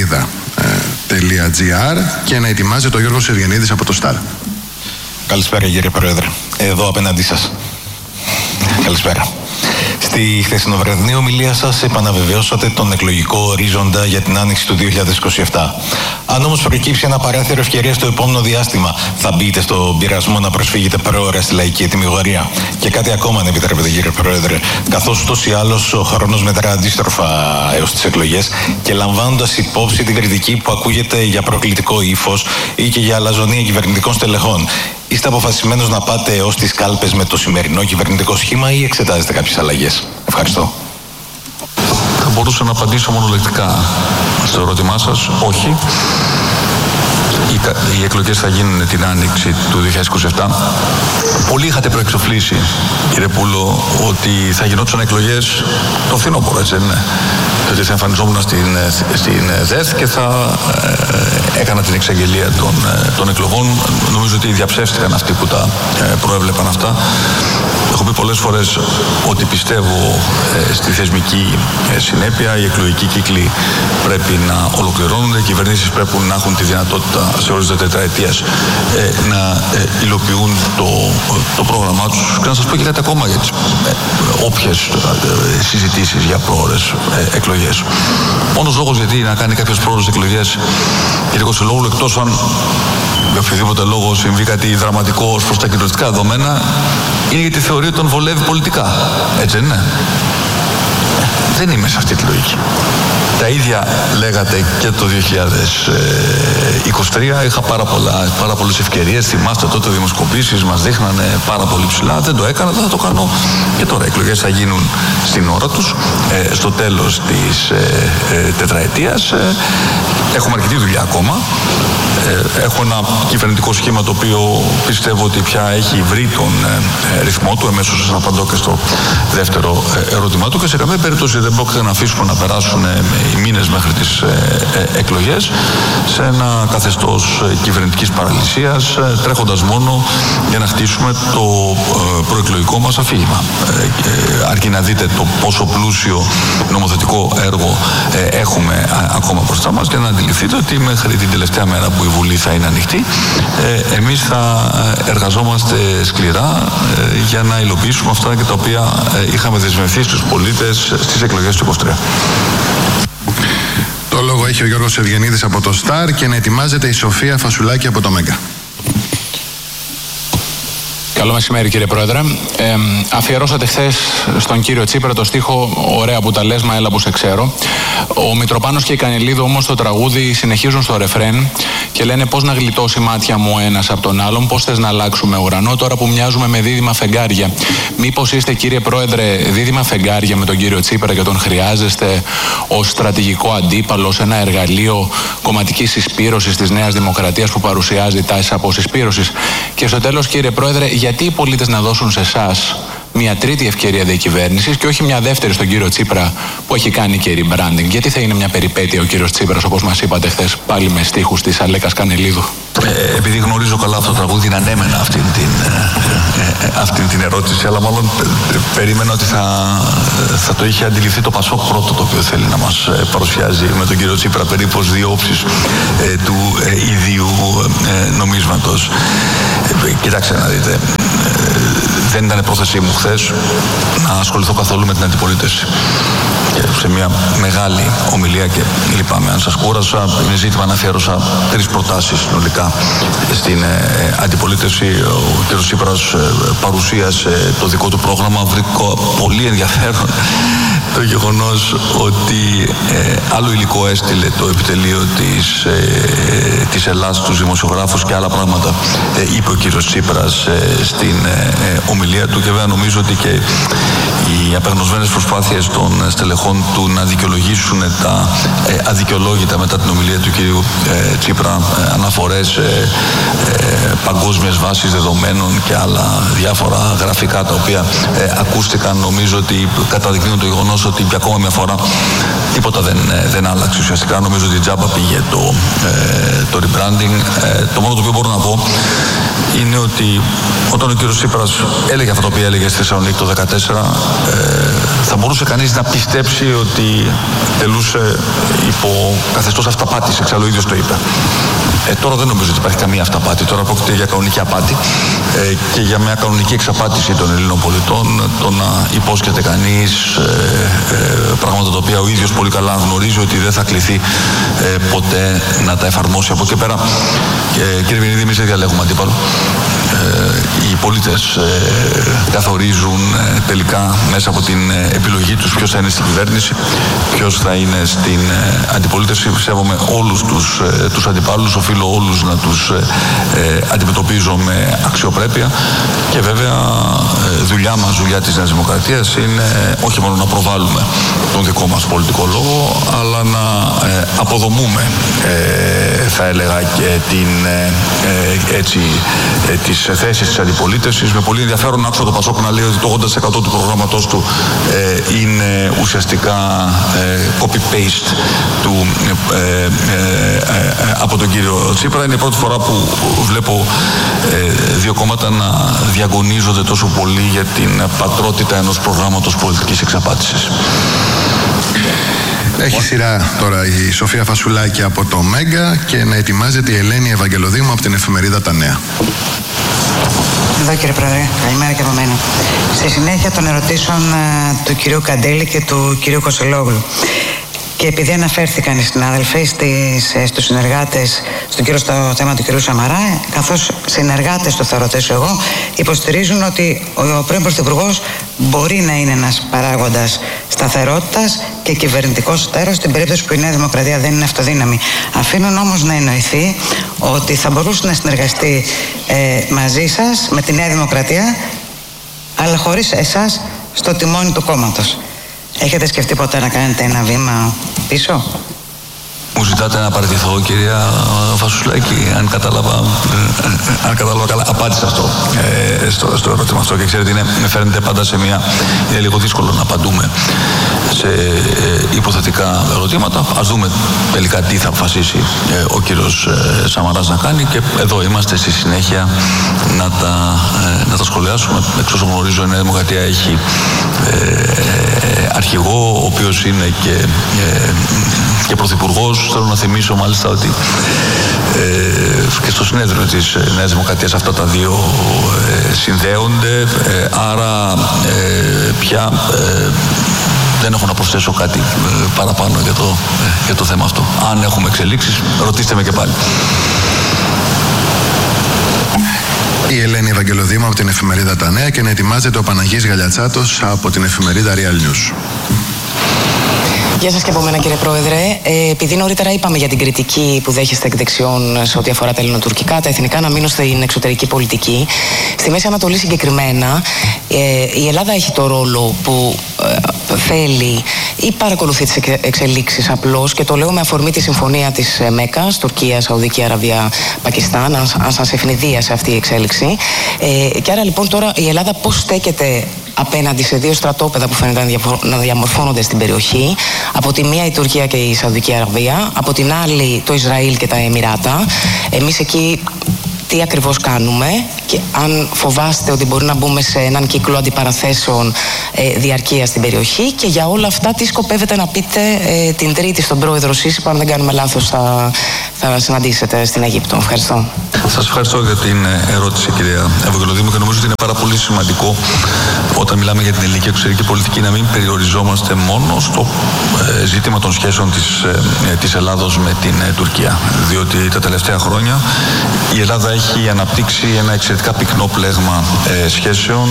iefmerida.gr και να ετοιμάζεται ο Γιώργος Ευγενίδης από το Σταρ. Καλησπέρα κύριε Πρόεδρε. Εδώ απέναντί σας. Καλησπέρα. Στη χθεσινοβραδινή ομιλία σας επαναβεβαιώσατε τον εκλογικό ορίζοντα για την άνοιξη του 2027. Αν όμως προκύψει ένα παράθυρο ευκαιρία στο επόμενο διάστημα, θα μπείτε στον πειρασμό να προσφύγετε προώρα στη λαϊκή ετοιμιγορία? Και κάτι ακόμα, αν επιτρέπετε κύριε Πρόεδρε, καθώς ούτως ή άλλως ο χρόνος μετρά αντίστροφα έως τις εκλογές, και λαμβάνοντας υπόψη την κριτική που ακούγεται για προκλητικό ύφος ή και για αλαζονία κυβερνητικών στελεχών, είστε αποφασισμένος να πάτε έως τις κάλπες με το σημερινό κυβερνητικό σχήμα ή εξετάζετε κάποιες αλλαγές? Ευχαριστώ. Θα μπορούσα να απαντήσω μονολεκτικά στο ερώτημά σας. Όχι. Οι εκλογές θα γίνουν την άνοιξη του 2027. Πολλοί είχατε προεξοφλήσει, κύριε Πούλο, ότι θα γινόντουσαν εκλογές το φθινόπωρο, έτσι δεν είναι? Ότι θα εμφανιζόμουν στην ΔΕΘ και θα έκανα την εξαγγελία των εκλογών. Νομίζω ότι διαψεύστηκαν αυτοί που τα προέβλεπαν αυτά. Έχω πει πολλές φορές ότι πιστεύω στη θεσμική συνέπεια. Οι εκλογικοί κύκλοι πρέπει να ολοκληρώνονται. Οι κυβερνήσεις πρέπει να έχουν τη δυνατότητα σε ορίζοντα τετραετίας να υλοποιούν το πρόγραμμά τους. Και να σας πω και κάτι ακόμα για τις όποιες συζητήσεις για πρόορες εκλογές. Μόνος λόγος γιατί να κάνει κάποιες πρόορες εκλογές, κύριε Κωσολόγλου, εκτός αν για οποιοδήποτε λόγο συμβεί κάτι δραματικό ως προς τα κοινωνικά δεδομένα, είναι γιατί θεωρεί ότι τον βολεύει πολιτικά. Έτσι δεν είναι? Δεν είμαι σε αυτή τη λογική. Τα ίδια λέγατε και το 2023. Είχα πάρα πολλές ευκαιρίες. Θυμάστε τότε δημοσκοπήσεις μας δείχνανε πάρα πολύ ψηλά. Δεν το έκανα, δεν θα το κάνω και τώρα. Οι εκλογές θα γίνουν στην ώρα τους, στο τέλος της τετραετίας. Έχουμε αρκετή δουλειά ακόμα. Έχω ένα κυβερνητικό σχήμα το οποίο πιστεύω ότι πια έχει βρει τον ρυθμό του. Εμέσως σας απαντώ και στο δεύτερο ερώτημά του, και σε καμία περίπτωση δεν πρόκειται να αφήσουμε να περάσουν οι μήνες μέχρι τις εκλογές σε ένα καθεστώς κυβερνητικής παραλυσίας, τρέχοντας μόνο για να χτίσουμε το προεκλογικό μας αφήγημα. Αρκεί να δείτε το πόσο πλούσιο νομοθετικό έργο έχουμε ακόμα μπροστά μας και να αντιληφθείτε ότι μέχρι την τελευταία μέρα που η Βουλή θα είναι ανοιχτή, εμείς θα εργαζόμαστε σκληρά για να υλοποιήσουμε αυτά και τα οποία είχαμε δεσμευθεί στους πολίτες στις εκλογές του 2023. Το λόγο έχει ο Γιώργος Ευγενίδης από το Σταρ και να ετοιμάζεται η Σοφία Φασουλάκη από το Μέγκα. Καλό μεσημέρι, κύριε Πρόεδρε. Αφιερώσατε χθες στον κύριο Τσίπρα το στίχο «Ωραία που τα λες, μα έλα που σε ξέρω». Ο Μητροπάνος και η Κανελίδου όμως το τραγούδι συνεχίζουν στο ρεφρέν και λένε πώς να γλιτώσει μάτια μου ένας από τον άλλον, πώς θες να αλλάξουμε ουρανό τώρα που μοιάζουμε με δίδυμα φεγγάρια. Μήπως είστε, κύριε Πρόεδρε, δίδυμα φεγγάρια με τον κύριο Τσίπρα και τον χρειάζεστε ως στρατηγικό αντίπαλο, ως ένα εργαλείο κομματικής συσπήρωσης της Νέας Δημοκρατίας που παρουσιάζει τάσεις αποσυσπήρωσης? Και στο τέλος, κύριε Πρόεδρε, γιατί οι πολίτες να δώσουν σε εσάς μια τρίτη ευκαιρία διακυβέρνησης και όχι μια δεύτερη στον κύριο Τσίπρα που έχει κάνει και rebranding? Γιατί θα είναι μια περιπέτεια ο κύριος Τσίπρας, όπως μας είπατε χθες, πάλι με στίχους της Αλέκας Κανελίδου? Επειδή γνωρίζω καλά αυτό το τραγούδι, ανέμενα αυτήν την ερώτηση, αλλά μάλλον περίμενα ότι θα το είχε αντιληφθεί το Πασόκ πρώτο, το οποίο θέλει να μας παρουσιάζει με τον κύριο Τσίπρα περίπου ως δύο όψεις του ιδίου νομίσματος. Κοιτάξτε να δείτε, δεν ήταν πρόθεσή μου χθες να ασχοληθώ καθόλου με την αντιπολίτευση. Και σε μια μεγάλη ομιλία, και λυπάμαι αν σας κούρασα, είναι ζήτημα να αφιέρωσα 3 προτάσεις συνολικά στην αντιπολίτευση. Ο κ. Τσίπρας παρουσίασε το δικό του πρόγραμμα. Βρήκω πολύ ενδιαφέρον το γεγονός ότι άλλο υλικό έστειλε το επιτελείο της Ελλάδας στους δημοσιογράφους και άλλα πράγματα είπε ο κ. Τσίπρας στην ομιλία του, και βέβαια νομίζω ότι και οι απεγνωσμένες προσπάθειες των στελεχών του να δικαιολογήσουν τα αδικαιολόγητα μετά την ομιλία του κ. Τσίπρα αναφορές σε παγκόσμιες βάσεις δεδομένων και άλλα διάφορα γραφικά τα οποία ακούστηκαν, νομίζω ότι καταδεικνύουν το γεγονός ότι για ακόμα μια φορά τίποτα δεν άλλαξε. Ουσιαστικά νομίζω ότι τζάμπα πήγε το rebranding. Το μόνο το οποίο μπορώ να πω είναι ότι όταν ο κ. Τσίπρας έλεγε αυτά τα οποία έλεγε στη Θεσσαλονίκη το 2014, θα μπορούσε κανείς να πιστέψει ότι τελούσε υπό καθεστώς αυταπάτης. Εξάλλου ο ίδιος το είπε. Τώρα δεν νομίζω ότι υπάρχει καμία αυταπάτη. Τώρα πρόκειται για κανονική απάτη και για μια κανονική εξαπάτηση των Ελλήνων πολιτών. Το να υπόσχεται κανείς πράγματα τα οποία ο ίδιος πολύ καλά γνωρίζει ότι δεν θα κληθεί ποτέ να τα εφαρμόσει. Από εκεί πέρα, κύριε Βενίδη, εμείς δεν διαλέγουμε αντίπαλο. Οι πολίτες καθορίζουν τελικά μέσα από την επιλογή τους ποιος θα είναι στην κυβέρνηση, ποιος θα είναι στην αντιπολίτευση. Σέβομαι όλους τους αντιπάλους, οφείλω όλους να τους αντιμετωπίζω με αξιοπρέπεια, και βέβαια δουλειά μας, δουλειά της Νέας Δημοκρατίας είναι όχι μόνο να προβάλλουμε τον δικό μας πολιτικό λόγο, αλλά να αποδομούμε, θα έλεγα, και τις θέσεις της αντιπολίτευσης. Με πολύ ενδιαφέρον άκουσα το Πασόκ να λέει ότι το 80% του προγράμματος του είναι ουσιαστικά copy-paste από τον κύριο Τσίπρα. Είναι η πρώτη φορά που βλέπω δύο κόμματα να διαγωνίζονται τόσο πολύ για την πατρότητα ενός προγράμματος πολιτικής εξαπάτησης. Έχει σειρά τώρα η Σοφία Φασουλάκη από το Μέγκα και να ετοιμάζεται η Ελένη Ευαγγελοδήμου από την εφημερίδα Τα Νέα. Εδώ, κύριε Πρόεδρε, καλημέρα και από μένα. Στη συνέχεια των ερωτήσεων του κυρίου Καντήλη και του κυρίου Κωσελόγλου, και επειδή αναφέρθηκαν οι συνάδελφοι στους συνεργάτες, στο θέμα του κυρίου Σαμαρά, καθώς συνεργάτες του θα ρωτήσω εγώ, υποστηρίζουν ότι ο πρώην Πρωθυπουργός μπορεί να είναι ένας παράγοντας σταθερότητας και κυβερνητικός εταίρος στην περίπτωση που η Νέα Δημοκρατία δεν είναι αυτοδύναμη. Αφήνουν όμως να εννοηθεί ότι θα μπορούσε να συνεργαστεί μαζί σας, με τη Νέα Δημοκρατία, αλλά χωρίς εσάς στο τιμόνι του κόμματος. Έχετε σκεφτεί ποτέ να κάνετε ένα βήμα πίσω? Μου ζητάτε να παραιτηθώ, κυρία Φασουλάκη? Αν κατάλαβα καλά, απάντησα στο ερώτημα αυτό. Και ξέρετε, με φέρνετε πάντα σε μια... Είναι λίγο δύσκολο να απαντούμε σε υποθετικά ερωτήματα. Ας δούμε τελικά τι θα αποφασίσει ο κύριος Σαμαράς να κάνει, και εδώ είμαστε στη συνέχεια να τα σχολιάσουμε. Εξ όσων γνωρίζω, η Νέα Δημοκρατία έχει αρχηγό, ο οποίος είναι και πρωθυπουργός. Θέλω να θυμίσω μάλιστα ότι και στο συνέδριο της Νέας Δημοκρατίας αυτά τα δύο συνδέονται, άρα πια δεν έχω να προσθέσω κάτι παραπάνω για το θέμα αυτό. Αν έχουμε εξελίξεις, ρωτήστε με και πάλι. Η Ελένη Ευαγγελοδήμου από την εφημερίδα Τα Νέα και να ετοιμάζεται ο Παναγής Γαλιατσάτος από την εφημερίδα Real News. Γεια σας και από μένα, κύριε Πρόεδρε. Επειδή νωρίτερα είπαμε για την κριτική που δέχεστε εκ δεξιών σε ό,τι αφορά τα ελληνοτουρκικά, τα εθνικά, να μείνω στην εξωτερική πολιτική. Στη Μέση Ανατολή συγκεκριμένα, η Ελλάδα έχει το ρόλο που θέλει ή παρακολουθεί τις εξελίξεις απλώς, και το λέω με αφορμή τη συμφωνία της Μέκας, Τουρκία, Σαουδική Αραβία, Πακιστάν, αν σας ευνηδίασε αυτή η εξέλιξη. Και άρα λοιπόν τώρα η Ελλάδα πώς στέκεται απέναντι σε δύο στρατόπεδα που φαίνεται να διαμορφώνονται στην περιοχή. Από τη μία η Τουρκία και η Σαουδική Αραβία, από την άλλη το Ισραήλ και τα Εμιράτα. Εμείς εκεί τι ακριβώς κάνουμε και αν φοβάστε ότι μπορεί να μπούμε σε έναν κύκλο αντιπαραθέσεων διαρκείας στην περιοχή, και για όλα αυτά τι σκοπεύετε να πείτε την Τρίτη στον πρόεδρο Σίση, που αν δεν κάνουμε λάθος θα συναντήσετε στην Αίγυπτο. Ευχαριστώ. Σας ευχαριστώ για την ερώτηση, κυρία Ευαγγελοδήμου, και νομίζω ότι είναι πάρα πολύ σημαντικό όταν μιλάμε για την ελληνική εξωτερική πολιτική να μην περιοριζόμαστε μόνο στο ζήτημα των σχέσεων της Ελλάδος με την Τουρκία. Διότι τα τελευταία χρόνια η Ελλάδα έχει αναπτύξει ένα εξαιρετικά πυκνό πλέγμα σχέσεων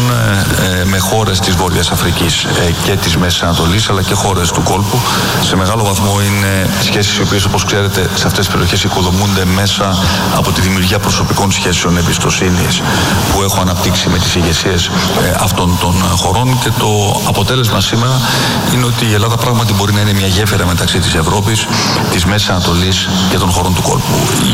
με χώρες της Βόρειας Αφρικής και της Μέσης Ανατολής, αλλά και χώρες του κόλπου. Σε μεγάλο βαθμό είναι σχέσεις οι οποίες, όπως ξέρετε, σε αυτές τις περιοχές οικοδομούνται μέσα από τη δημιουργία προσωπικών σχέσεων εμπιστοσύνης που έχω αναπτύξει με τις ηγεσίες αυτών των χωρών, και το αποτέλεσμα σήμερα είναι ότι η Ελλάδα πράγματι μπορεί να είναι μια γέφυρα μεταξύ της Ευρώπης, της Μέσης Ανατολής και των χωρών του κόλπου.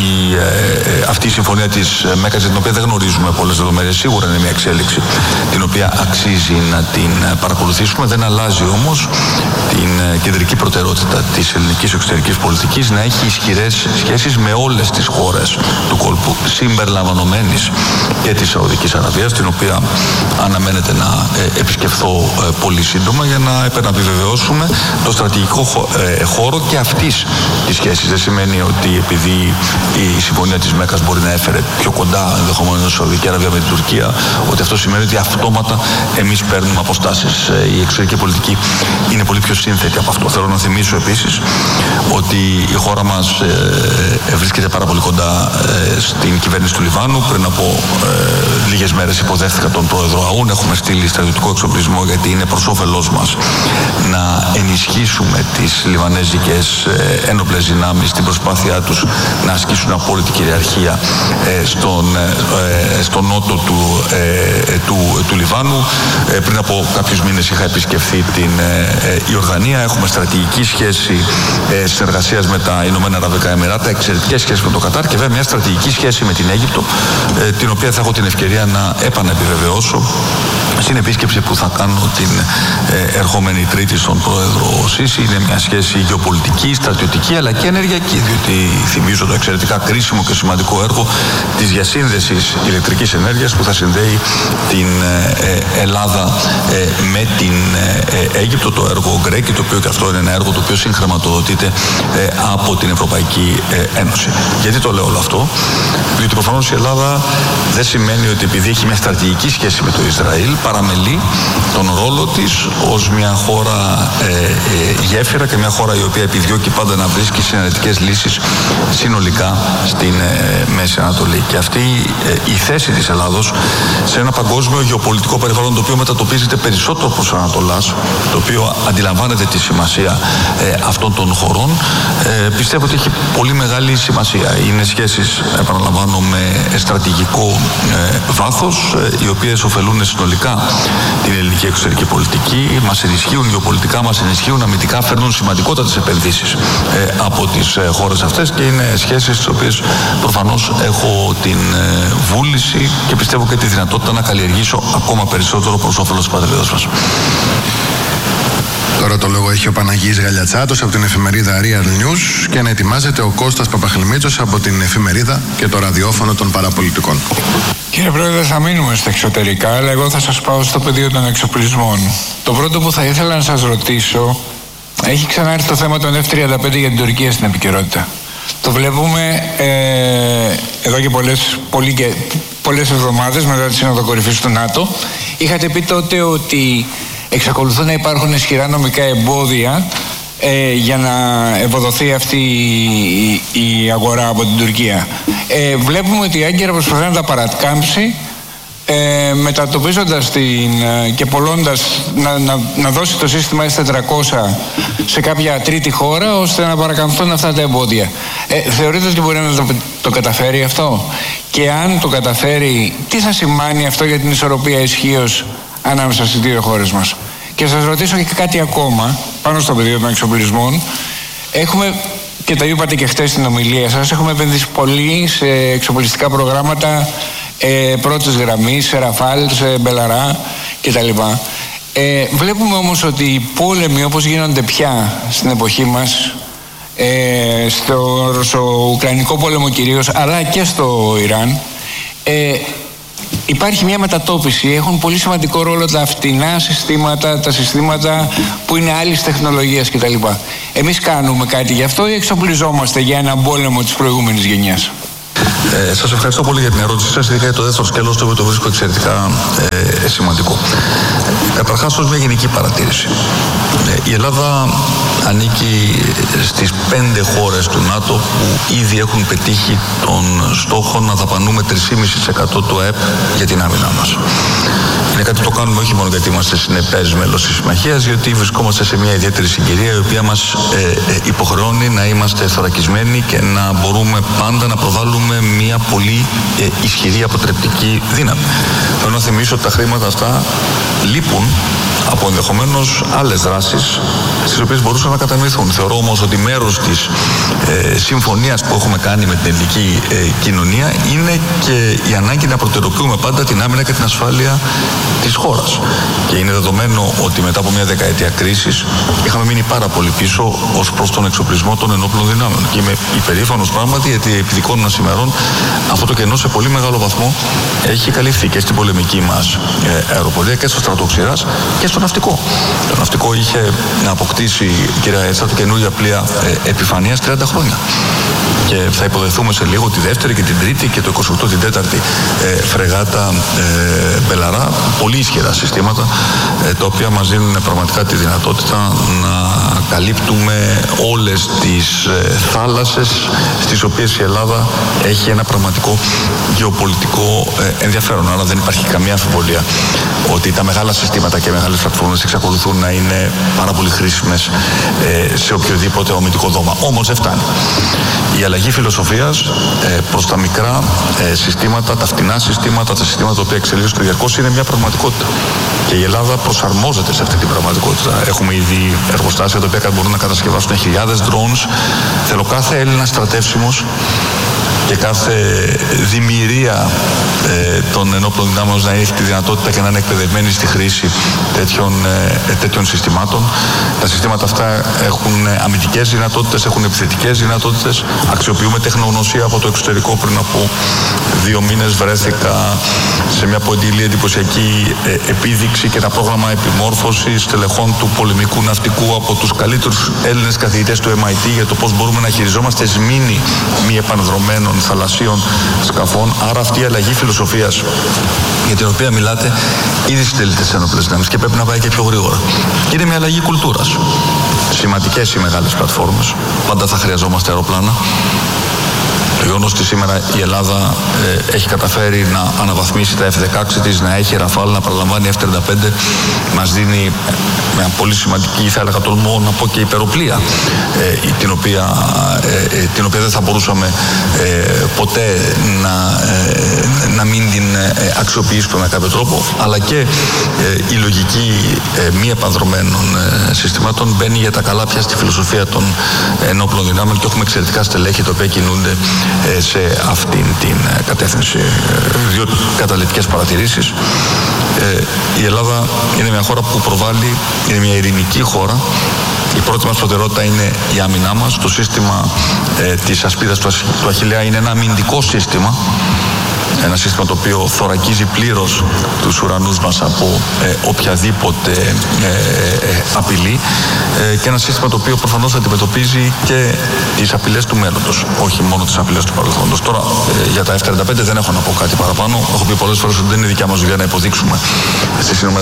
Αυτή η συμφωνία της Μέκας, για την οποία δεν γνωρίζουμε πολλές δεδομένες, σίγουρα είναι μια εξέλιξη την οποία αξίζει να την παρακολουθήσουμε. Δεν αλλάζει όμως την κεντρική προτεραιότητα της ελληνικής εξωτερικής πολιτικής να έχει ισχυρές σχέσεις με όλες τις χώρες του κόλπου, συμπεριλαμβανομένης και της Σαουδικής Αραβίας, την οποία αναμένεται να επισκεφθώ πολύ σύντομα για να επαναπιβεβαιώσουμε το στρατηγικό χώρο και αυτής της σχέσης. Δεν σημαίνει ότι επειδή η συμφωνία της Μέκας μπορεί να έφερε πιο κοντά ενδεχομένως η Σαουδική Αραβία με την Τουρκία, ότι αυτό σημαίνει ότι αυτόματα εμείς παίρνουμε αποστάσεις. Η εξωτερική πολιτική είναι πολύ πιο σύνθετη από αυτό. Θέλω να θυμίσω επίσης ότι η χώρα μας βρίσκεται πάρα πολύ κοντά στην κυβέρνηση του Λιβάνου. Πριν από λίγες μέρες υποδέχθηκα τον πρόεδρο Αούν. Έχουμε στείλει στρατιωτικό εξοπλισμό, γιατί είναι προς όφελός μας να ενισχύσουμε τις λιβανέζικες ένοπλες δυνάμεις στην προσπάθειά τους να ασκήσουν απόλυτη κυριαρχία στον νότο του Λιβάνου. Πριν από κάποιους μήνες είχα επισκεφθεί την Ιορδανία. Έχουμε στρατηγική σχέση συνεργασίας με τα Ηνωμένα Αραβικά Εμιράτα, εξαιρετικές σχέσεις με το Κατάρ, και βέβαια μια στρατηγική σχέση με την Αίγυπτο, την οποία θα έχω την ευκαιρία να επανεπιβεβαιώσω στην επίσκεψη που θα κάνω την ερχόμενη Τρίτη στον πρόεδρο Σίση. Είναι μια σχέση γεωπολιτική, στρατιωτική, αλλά και ενεργειακή, διότι θυμίζω το εξαιρετικά κρίσιμο και σημαντικό έργο της διασύνδεσης ηλεκτρικής ενέργειας που θα συνδέει την Ελλάδα με την Αίγυπτο, το έργο Γκρέκι, το οποίο και αυτό είναι ένα έργο το οποίο συγχρηματοδοτείται από την Ευρωπαϊκή Ένωση. Γιατί το λέω όλο αυτό? Διότι προφανώς η Ελλάδα δεν σημαίνει ότι επειδή έχει μια στρατηγική σχέση με το Ισραήλ παραμελεί τον ρόλο της ως μια χώρα γέφυρα και μια χώρα η οποία επιδιώκει πάντα να βρίσκει συνενετικές λύσεις συνολικά στην Μέση Ανατολή. Και αυτή η θέση της Ελλάδος σε ένα παγκόσμιο γεωπολιτικό περιβάλλον, το οποίο μετατοπίζεται περισσότερο προς Ανατολάς, το οποίο αντιλαμβάνεται τη σημασία αυτών των χωρών, πιστεύω ότι έχει πολύ μεγάλη σημασία. Είναι σχέσεις, επαναλαμβάνω, με στρατηγικό βάθος, οι οποίες ωφελούν συνολικά την ελληνική εξωτερική πολιτική, μας ενισχύουν γεωπολιτικά, μας ενισχύουν αμυντικά, φέρνουν σημαντικότατες επενδύσεις από τις χώρες αυτές, και είναι σχέσεις τις οποίες προφανώς έχω την βούληση και πιστεύω και τη δυνατότητα να καλλιεργήσω ακόμα περισσότερο προς όφελος της πατρίδας μας. Τώρα το λόγο έχει ο Παναγής Γαλιατσάτος από την εφημερίδα Real News και να ετοιμάζεται ο Κώστας Παπαχλημίτσος από την εφημερίδα και το ραδιόφωνο των παραπολιτικών. Κύριε Πρόεδρε, θα μείνουμε στα εξωτερικά, αλλά εγώ θα σας πάω στο πεδίο των εξοπλισμών. Το πρώτο που θα ήθελα να σας ρωτήσω, έχει ξανάρθει το θέμα των F-35 για την Τουρκία στην επικαιρότητα. Το βλέπουμε εδώ και πολλές εβδομάδες μετά τη Σύνοδο Κορυφής του ΝΑΤΟ. Είχατε πει τότε ότι εξακολουθούν να υπάρχουν ισχυρά νομικά εμπόδια για να ευοδοθεί αυτή η αγορά από την Τουρκία. Βλέπουμε ότι η Άγκυρα προσπαθεί να τα παρακάμψει μετατοπίζοντας και πολλώντας να δώσει το σύστημα S400 σε κάποια τρίτη χώρα ώστε να παρακαμφθούν αυτά τα εμπόδια. Θεωρείτε ότι μπορεί να το καταφέρει αυτό? Και αν το καταφέρει, τι θα σημάνει αυτό για την ισορροπία ισχύως ανάμεσα στις δύο χώρες μας? Και σας ρωτήσω και κάτι ακόμα πάνω στο πεδίο των εξοπλισμών. Έχουμε, και τα είπατε και χτες στην ομιλία σας, έχουμε επενδύσει πολύ σε εξοπλιστικά προγράμματα πρώτης γραμμής, σε Ραφάλ, σε Μπελαρά κτλ. Βλέπουμε όμως ότι οι πόλεμοι όπως γίνονται πια στην εποχή μας, στο Ουκρανικό πόλεμο κυρίως, αλλά και στο Ιράν, υπάρχει μια μετατόπιση. Έχουν πολύ σημαντικό ρόλο τα φτηνά συστήματα, τα συστήματα που είναι άλλης τεχνολογίας κτλ. Εμείς κάνουμε κάτι γι' αυτό ή εξοπλιζόμαστε για έναν πόλεμο της προηγούμενης γενιάς? Σας ευχαριστώ πολύ για την ερώτησή σας, ειδικά για το δεύτερο σκέλος, το οποίο το βρίσκω εξαιρετικά σημαντικό. Καταρχάς, ως μια γενική παρατήρηση. Η Ελλάδα ανήκει στις 5 χώρες του ΝΑΤΟ που ήδη έχουν πετύχει τον στόχο να δαπανούμε 3,5% του ΑΕΠ για την άμυνά μας. Είναι κάτι που το κάνουμε όχι μόνο γιατί είμαστε συνεπές μέλος της συμμαχίας, γιατί βρισκόμαστε σε μια ιδιαίτερη συγκυρία η οποία μας υποχρεώνει να είμαστε θωρακισμένοι και να μπορούμε πάντα να προβάλλουμε μια πολύ ισχυρή αποτρεπτική δύναμη. Θέλω να θυμίσω ότι τα χρήματα αυτά λείπουν από ενδεχομένως άλλες δράσεις στις οποίες μπορούσαν να κατανοηθούν. Θεωρώ όμως ότι μέρος της συμφωνίας που έχουμε κάνει με την ελληνική κοινωνία είναι και η ανάγκη να προτεραιοποιούμε πάντα την άμυνα και την ασφάλεια της χώρας. Και είναι δεδομένο ότι μετά από μια δεκαετία κρίσης είχαμε μείνει πάρα πολύ πίσω ως προς τον εξοπλισμό των ενόπλων δυνάμεων. Και είμαι υπερήφανος πράγματι γιατί επί δικών μας ημερών αυτό το κενό σε πολύ μεγάλο βαθμό έχει καλυφθεί και στην πολεμική μας αεροπορία και στο στρατοξηράς και στο ναυτικό. Το ναυτικό είχε να αποκτήσει, κυρία Έστρατο, καινούργια πλοία επιφανείας 30 χρόνια. Και θα υποδεχθούμε σε λίγο τη δεύτερη και την τρίτη και το 28 την τέταρτη φρεγάτα Μπελαρά. Πολύ ισχυρά συστήματα τα οποία μας δίνουν πραγματικά τη δυνατότητα να καλύπτουμε όλες τις θάλασσες στις οποίες η Ελλάδα έχει ένα πραγματικό γεωπολιτικό ενδιαφέρον. Άρα δεν υπάρχει καμία αμφιβολία ότι τα μεγάλα συστήματα και μεγάλες πλατφόρμες εξακολουθούν να είναι πάρα πολύ χρήσιμες σε οποιοδήποτε αμυντικό δώμα. Όμως δεν φτάνει. Η αλλαγή φιλοσοφίας προς τα μικρά συστήματα, τα φτηνά συστήματα, τα συστήματα τα οποία εξελίσσονται διαρκώς είναι μια πραγματικότητα. Και η Ελλάδα προσαρμόζεται σε αυτή την πραγματικότητα. Έχουμε ήδη εργοστάσια τα οποία μπορούν να κατασκευάσουν χιλιάδες drones. Θέλω κάθε Έλληνα στρατεύσιμος και κάθε δημιουργία των ενόπλων δυνάμεων να έχει τη δυνατότητα και να είναι εκπαιδευμένη στη χρήση τέτοιων συστημάτων. Τα συστήματα αυτά έχουν αμυντικές δυνατότητες, έχουν επιθετικές δυνατότητες. Αξιοποιούμε τεχνογνωσία από το εξωτερικό. Πριν από 2 μήνες βρέθηκα σε μια ποντιλή εντυπωσιακή επίδειξη και ένα πρόγραμμα επιμόρφωσης τελεχών του πολεμικού ναυτικού από τους καλύτερους Έλληνες καθηγητές του MIT για το πώς μπορούμε να χειριζόμαστε σμήνη μη επανδρομένων θαλασσίων σκαφών. Άρα αυτή η αλλαγή φιλοσοφίας για την οποία μιλάτε ήδη στέλνεται στις ενόπλες δυνάμεις και πρέπει να πάει και πιο γρήγορα. Και είναι μια αλλαγή κουλτούρας. Σημαντικές οι μεγάλες πλατφόρμες. Πάντα θα χρειαζόμαστε αεροπλάνα. Το γεγονός ότι σήμερα η Ελλάδα έχει καταφέρει να αναβαθμίσει τα F-16 της, να έχει Ραφάλ, να παραλαμβάνει F-35, μας δίνει μια πολύ σημαντική, θα έλεγα τολμώ να πω και υπεροπλία, την οποία δεν θα μπορούσαμε ποτέ να μην την αξιοποιήσουμε με κάποιο τρόπο, αλλά και η λογική μη επανδρομένων συστημάτων μπαίνει για τα καλά πια στη φιλοσοφία των ενόπλων δυνάμεων και έχουμε εξαιρετικά στελέχη τα οποία κινούνται σε αυτήν την κατεύθυνση. 2 καταλυτικές παρατηρήσεις. Η Ελλάδα είναι μια χώρα που προβάλλει, είναι μια ειρηνική χώρα. Η πρώτη μας προτεραιότητα είναι η άμυνά μας. Το σύστημα της ασπίδας του Αχιλλέα είναι ένα αμυντικό σύστημα. Ένα σύστημα το οποίο θωρακίζει πλήρως τους ουρανούς μας από οποιαδήποτε απειλή και ένα σύστημα το οποίο προφανώς αντιμετωπίζει και τις απειλές του μέλλοντος, όχι μόνο τις απειλές του παρελθόντος. Τώρα για τα F-35 δεν έχω να πω κάτι παραπάνω. Έχω πει πολλές φορές ότι δεν είναι δικιά μας δουλειά να υποδείξουμε στις ΗΠΑ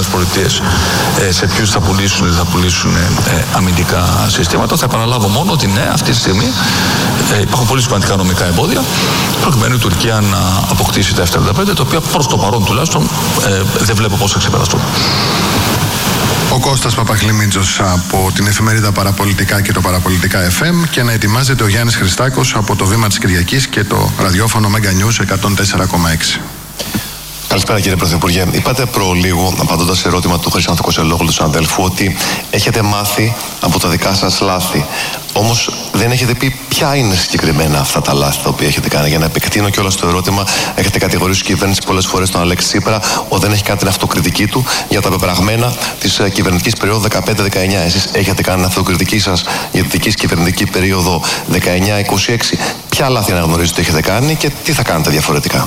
σε ποιους θα πουλήσουν ή θα πουλήσουν αμυντικά συστήματα. Θα επαναλάβω μόνο ότι ναι, αυτή τη στιγμή υπάρχουν πολύ σημαντικά νομικά εμπόδια προκειμένου η Τουρκία να αποκτήσει κυβέρνηση τα F-35, τα οποία προς το παρόν τουλάχιστον δεν βλέπω πώς θα ξεπεραστούν. Ο Κώστας Παπαχλημίτζος από την εφημερίδα Παραπολιτικά και το Παραπολιτικά FM, και να ετοιμάζεται ο Γιάννης Χριστάκος από το Βήμα της Κυριακής και το ραδιόφωνο Mega News 104,6. Καλησπέρα κύριε Πρωθυπουργέ. Είπατε προλίγου, απαντώντας σε ερώτημα του Χρυσάνθου Κοσελόγλου, του συναδέλφου, ότι έχετε μάθει από τα δικά σας λάθη. Όμως δεν έχετε πει ποια είναι συγκεκριμένα αυτά τα λάθη τα οποία έχετε κάνει. Για να επεκτείνω κιόλας το ερώτημα, έχετε κατηγορήσει την κυβέρνηση πολλές φορές τον Αλέξη Τσίπρα ότι δεν έχει κάνει την αυτοκριτική του για τα πεπραγμένα της κυβερνητικής περίοδου 15-19. Εσείς έχετε κάνει την αυτοκριτική σας για τη δική κυβερνητική περίοδο 19-26. Ποια λάθη αναγνωρίζετε έχετε κάνει και τι θα κάνετε διαφορετικά?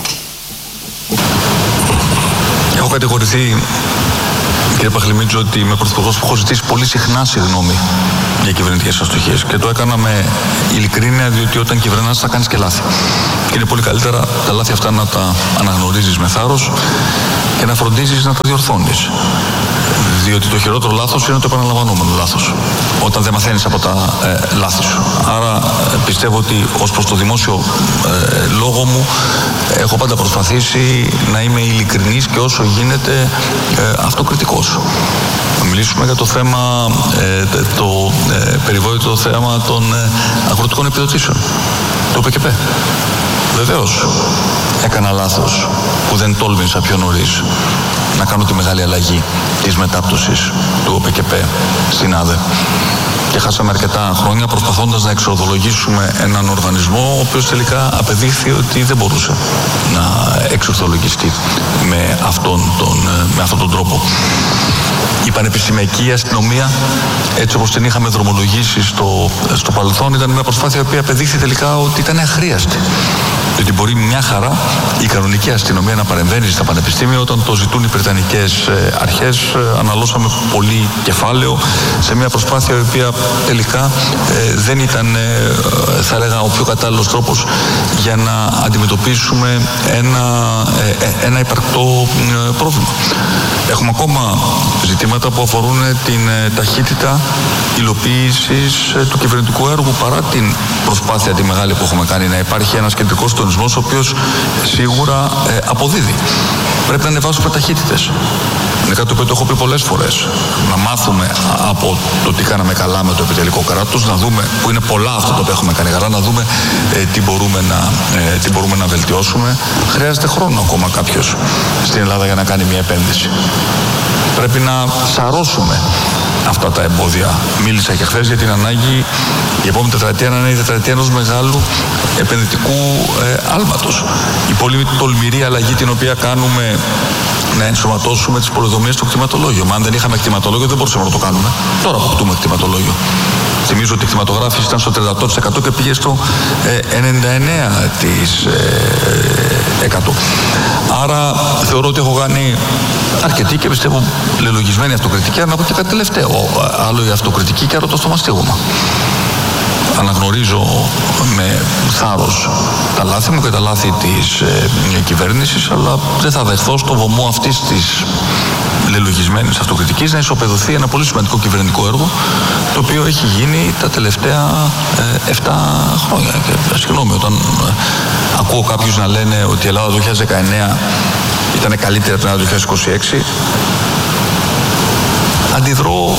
Έχω κατηγορηθεί, κύριε Παχλημίτζο, ότι είμαι πρωθυπουργός που έχω ζητήσει πολύ συχνά συγγνώμη για κυβερνητικές αστοχίες. Και το έκανα με ειλικρίνεια, διότι όταν κυβερνάς θα κάνεις και λάθη. Και είναι πολύ καλύτερα τα λάθη αυτά να τα αναγνωρίζεις με θάρρος και να φροντίζεις να τα διορθώνεις. Διότι το χειρότερο λάθος είναι το επαναλαμβανόμενο λάθος, όταν δεν μαθαίνεις από τα λάθη σου. Άρα πιστεύω ότι ως προς το δημόσιο λόγο μου έχω πάντα προσπαθήσει να είμαι ειλικρινής και όσο γίνεται αυτοκριτικός. Να μιλήσουμε για το θέμα, το περιβόητο θέμα των αγροτικών επιδοτήσεων, το ΟΠΕΚΕΠ. Βεβαίως έκανα λάθος που δεν τόλμησα πιο νωρίς να κάνω τη μεγάλη αλλαγή της μετάπτωσης του ΟΠΕΚΕΠ στην ΑΔΕ. Και χάσαμε αρκετά χρόνια προσπαθώντας να εξορθολογήσουμε έναν οργανισμό ο οποίος τελικά απεδείχθη ότι δεν μπορούσε να εξορθολογιστεί με αυτόν τον τρόπο. Η πανεπιστημιακή αστυνομία, έτσι όπως την είχαμε δρομολογήσει στο παρελθόν, ήταν μια προσπάθεια η οποία απεδείχθη τελικά ότι ήταν αχρίαστη. Διότι μπορεί μια χαρά η κανονική αστυνομία να παρεμβαίνει στα πανεπιστήμια όταν το ζητούν οι βρετανικές αρχές. Αναλώσαμε πολύ κεφάλαιο σε μια προσπάθεια η οποία τελικά δεν ήταν, θα έλεγα, ο πιο κατάλληλος τρόπος για να αντιμετωπίσουμε ένα υπαρκτό πρόβλημα. Έχουμε ακόμα ζητήματα που αφορούν την ταχύτητα υλοποίησης του κυβερνητικού έργου, παρά την προσπάθεια τη μεγάλη που έχουμε κάνει να υπάρχει ένας κεντρικός συντονισμός ο οποίος σίγουρα αποδίδει. Πρέπει να ανεβάσουμε ταχύτητες. Είναι κάτι που το έχω πει πολλές φορές. Να μάθουμε από το τι κάναμε καλά με το επιτελικό κράτος, να δούμε που είναι πολλά αυτά που έχουμε κάνει καλά, να δούμε τι μπορούμε να βελτιώσουμε. Χρειάζεται χρόνο ακόμα κάποιος στην Ελλάδα για να κάνει μια επένδυση. Πρέπει να σαρώσουμε αυτά τα εμπόδια. Μίλησα και χθες για την ανάγκη η επόμενη τετραετία να είναι η τετραετία ενός μεγάλου επενδυτικού άλματος. Η πολύ τολμηρή αλλαγή την οποία κάνουμε να ενσωματώσουμε τις πολεοδομίες στο κτηματολόγιο. Μα αν δεν είχαμε κτηματολόγιο δεν μπορούσαμε να το κάνουμε. Τώρα αποκτούμε κτηματολόγιο. Θυμίζω ότι η κτηματογράφηση ήταν στο 38% και πήγε στο 99%. Άρα θεωρώ ότι έχω κάνει αρκετή και πιστεύω λελογισμένη αυτοκριτική. Αλλά να πω και κάτι τελευταίο. Άλλο η αυτοκριτική και άλλο το στομαστίγωμα. Αναγνωρίζω με θάρρος τα λάθη μου και τα λάθη της κυβέρνησης, αλλά δεν θα δεχθώ στο βωμό αυτής της λελογισμένης αυτοκριτικής να ισοπεδωθεί ένα πολύ σημαντικό κυβερνητικό έργο το οποίο έχει γίνει τα τελευταία 7 χρόνια. Και συγγνώμη, όταν ακούω κάποιους να λένε ότι η Ελλάδα το 2019 ήταν καλύτερη από την Ελλάδα το 2026, αντιδρώ,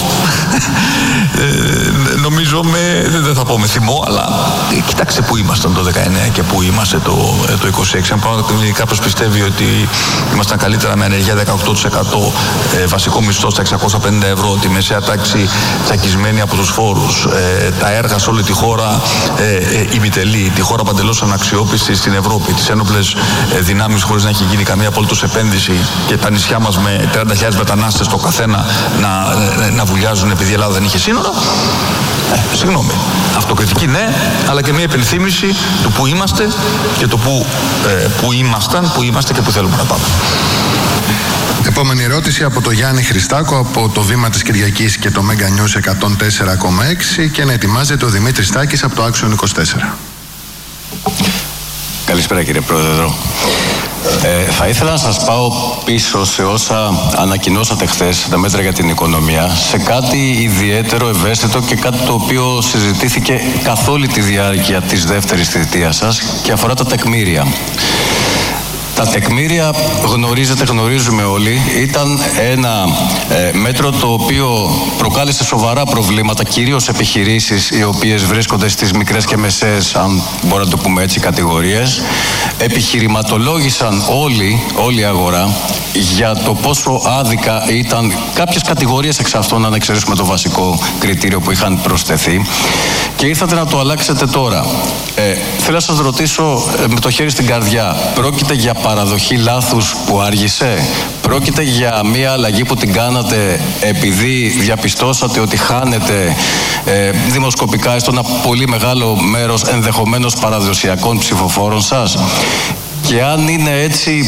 νομίζω δεν θα πω με θυμό, αλλά κοιτάξτε που ήμασταν το 19 και που είμαστε το 26. Αν κάποιος πιστεύει ότι ήμασταν καλύτερα με ανεργία 18%, βασικό μισθό στα 650 ευρώ, τη μεσαία τάξη τσακισμένη από τους φόρους, τα έργα σε όλη τη χώρα ημιτελή, τη χώρα παντελώς αναξιόπιστη στην Ευρώπη, τις ένοπλες δυνάμεις χωρίς να έχει γίνει καμία απολύτως επένδυση και τα νησιά μας με 30.000 μετανάστες το καθένα να βουλιάζουν επειδή η Ελλάδα δεν είχε σύνορα. Συγγνώμη. Αυτοκριτική ναι, αλλά και μια υπενθύμηση του που είμαστε και το που ήμασταν, που είμαστε και που θέλουμε να πάμε. Επόμενη ερώτηση από τον Γιάννη Χριστάκο από το Βήμα της Κυριακής και το Mega News 104,6 και να ετοιμάζεται ο Δημήτρης Τάκης από το Action 24. Καλησπέρα κύριε Πρόεδρο. Θα ήθελα να σας πάω πίσω σε όσα ανακοινώσατε χθες, τα μέτρα για την οικονομία, σε κάτι ιδιαίτερο, ευαίσθητο και κάτι το οποίο συζητήθηκε καθ' όλη τη διάρκεια της δεύτερης θητείας σας και αφορά τα τεκμήρια. Τα τεκμήρια γνωρίζουμε όλοι. Ήταν ένα μέτρο το οποίο προκάλεσε σοβαρά προβλήματα, κυρίως επιχειρήσεις οι οποίες βρίσκονται στις μικρές και μεσαίες, αν μπορώ να το πούμε έτσι, κατηγορίες. Επιχειρηματολόγησαν όλη η αγορά για το πόσο άδικα ήταν κάποιες κατηγορίες εξ αυτών, αν εξαιρέσουμε το βασικό κριτήριο που είχαν προσθεθεί. Και ήρθατε να το αλλάξετε τώρα. Θέλω να σας ρωτήσω με το χέρι στην καρδιά, πρόκειται για παραδοχή λάθους που άργησε? Πρόκειται για μια αλλαγή που την κάνατε επειδή διαπιστώσατε ότι χάνετε δημοσκοπικά στο ένα πολύ μεγάλο μέρος ενδεχομένως παραδοσιακών ψηφοφόρων σας? Και αν είναι έτσι,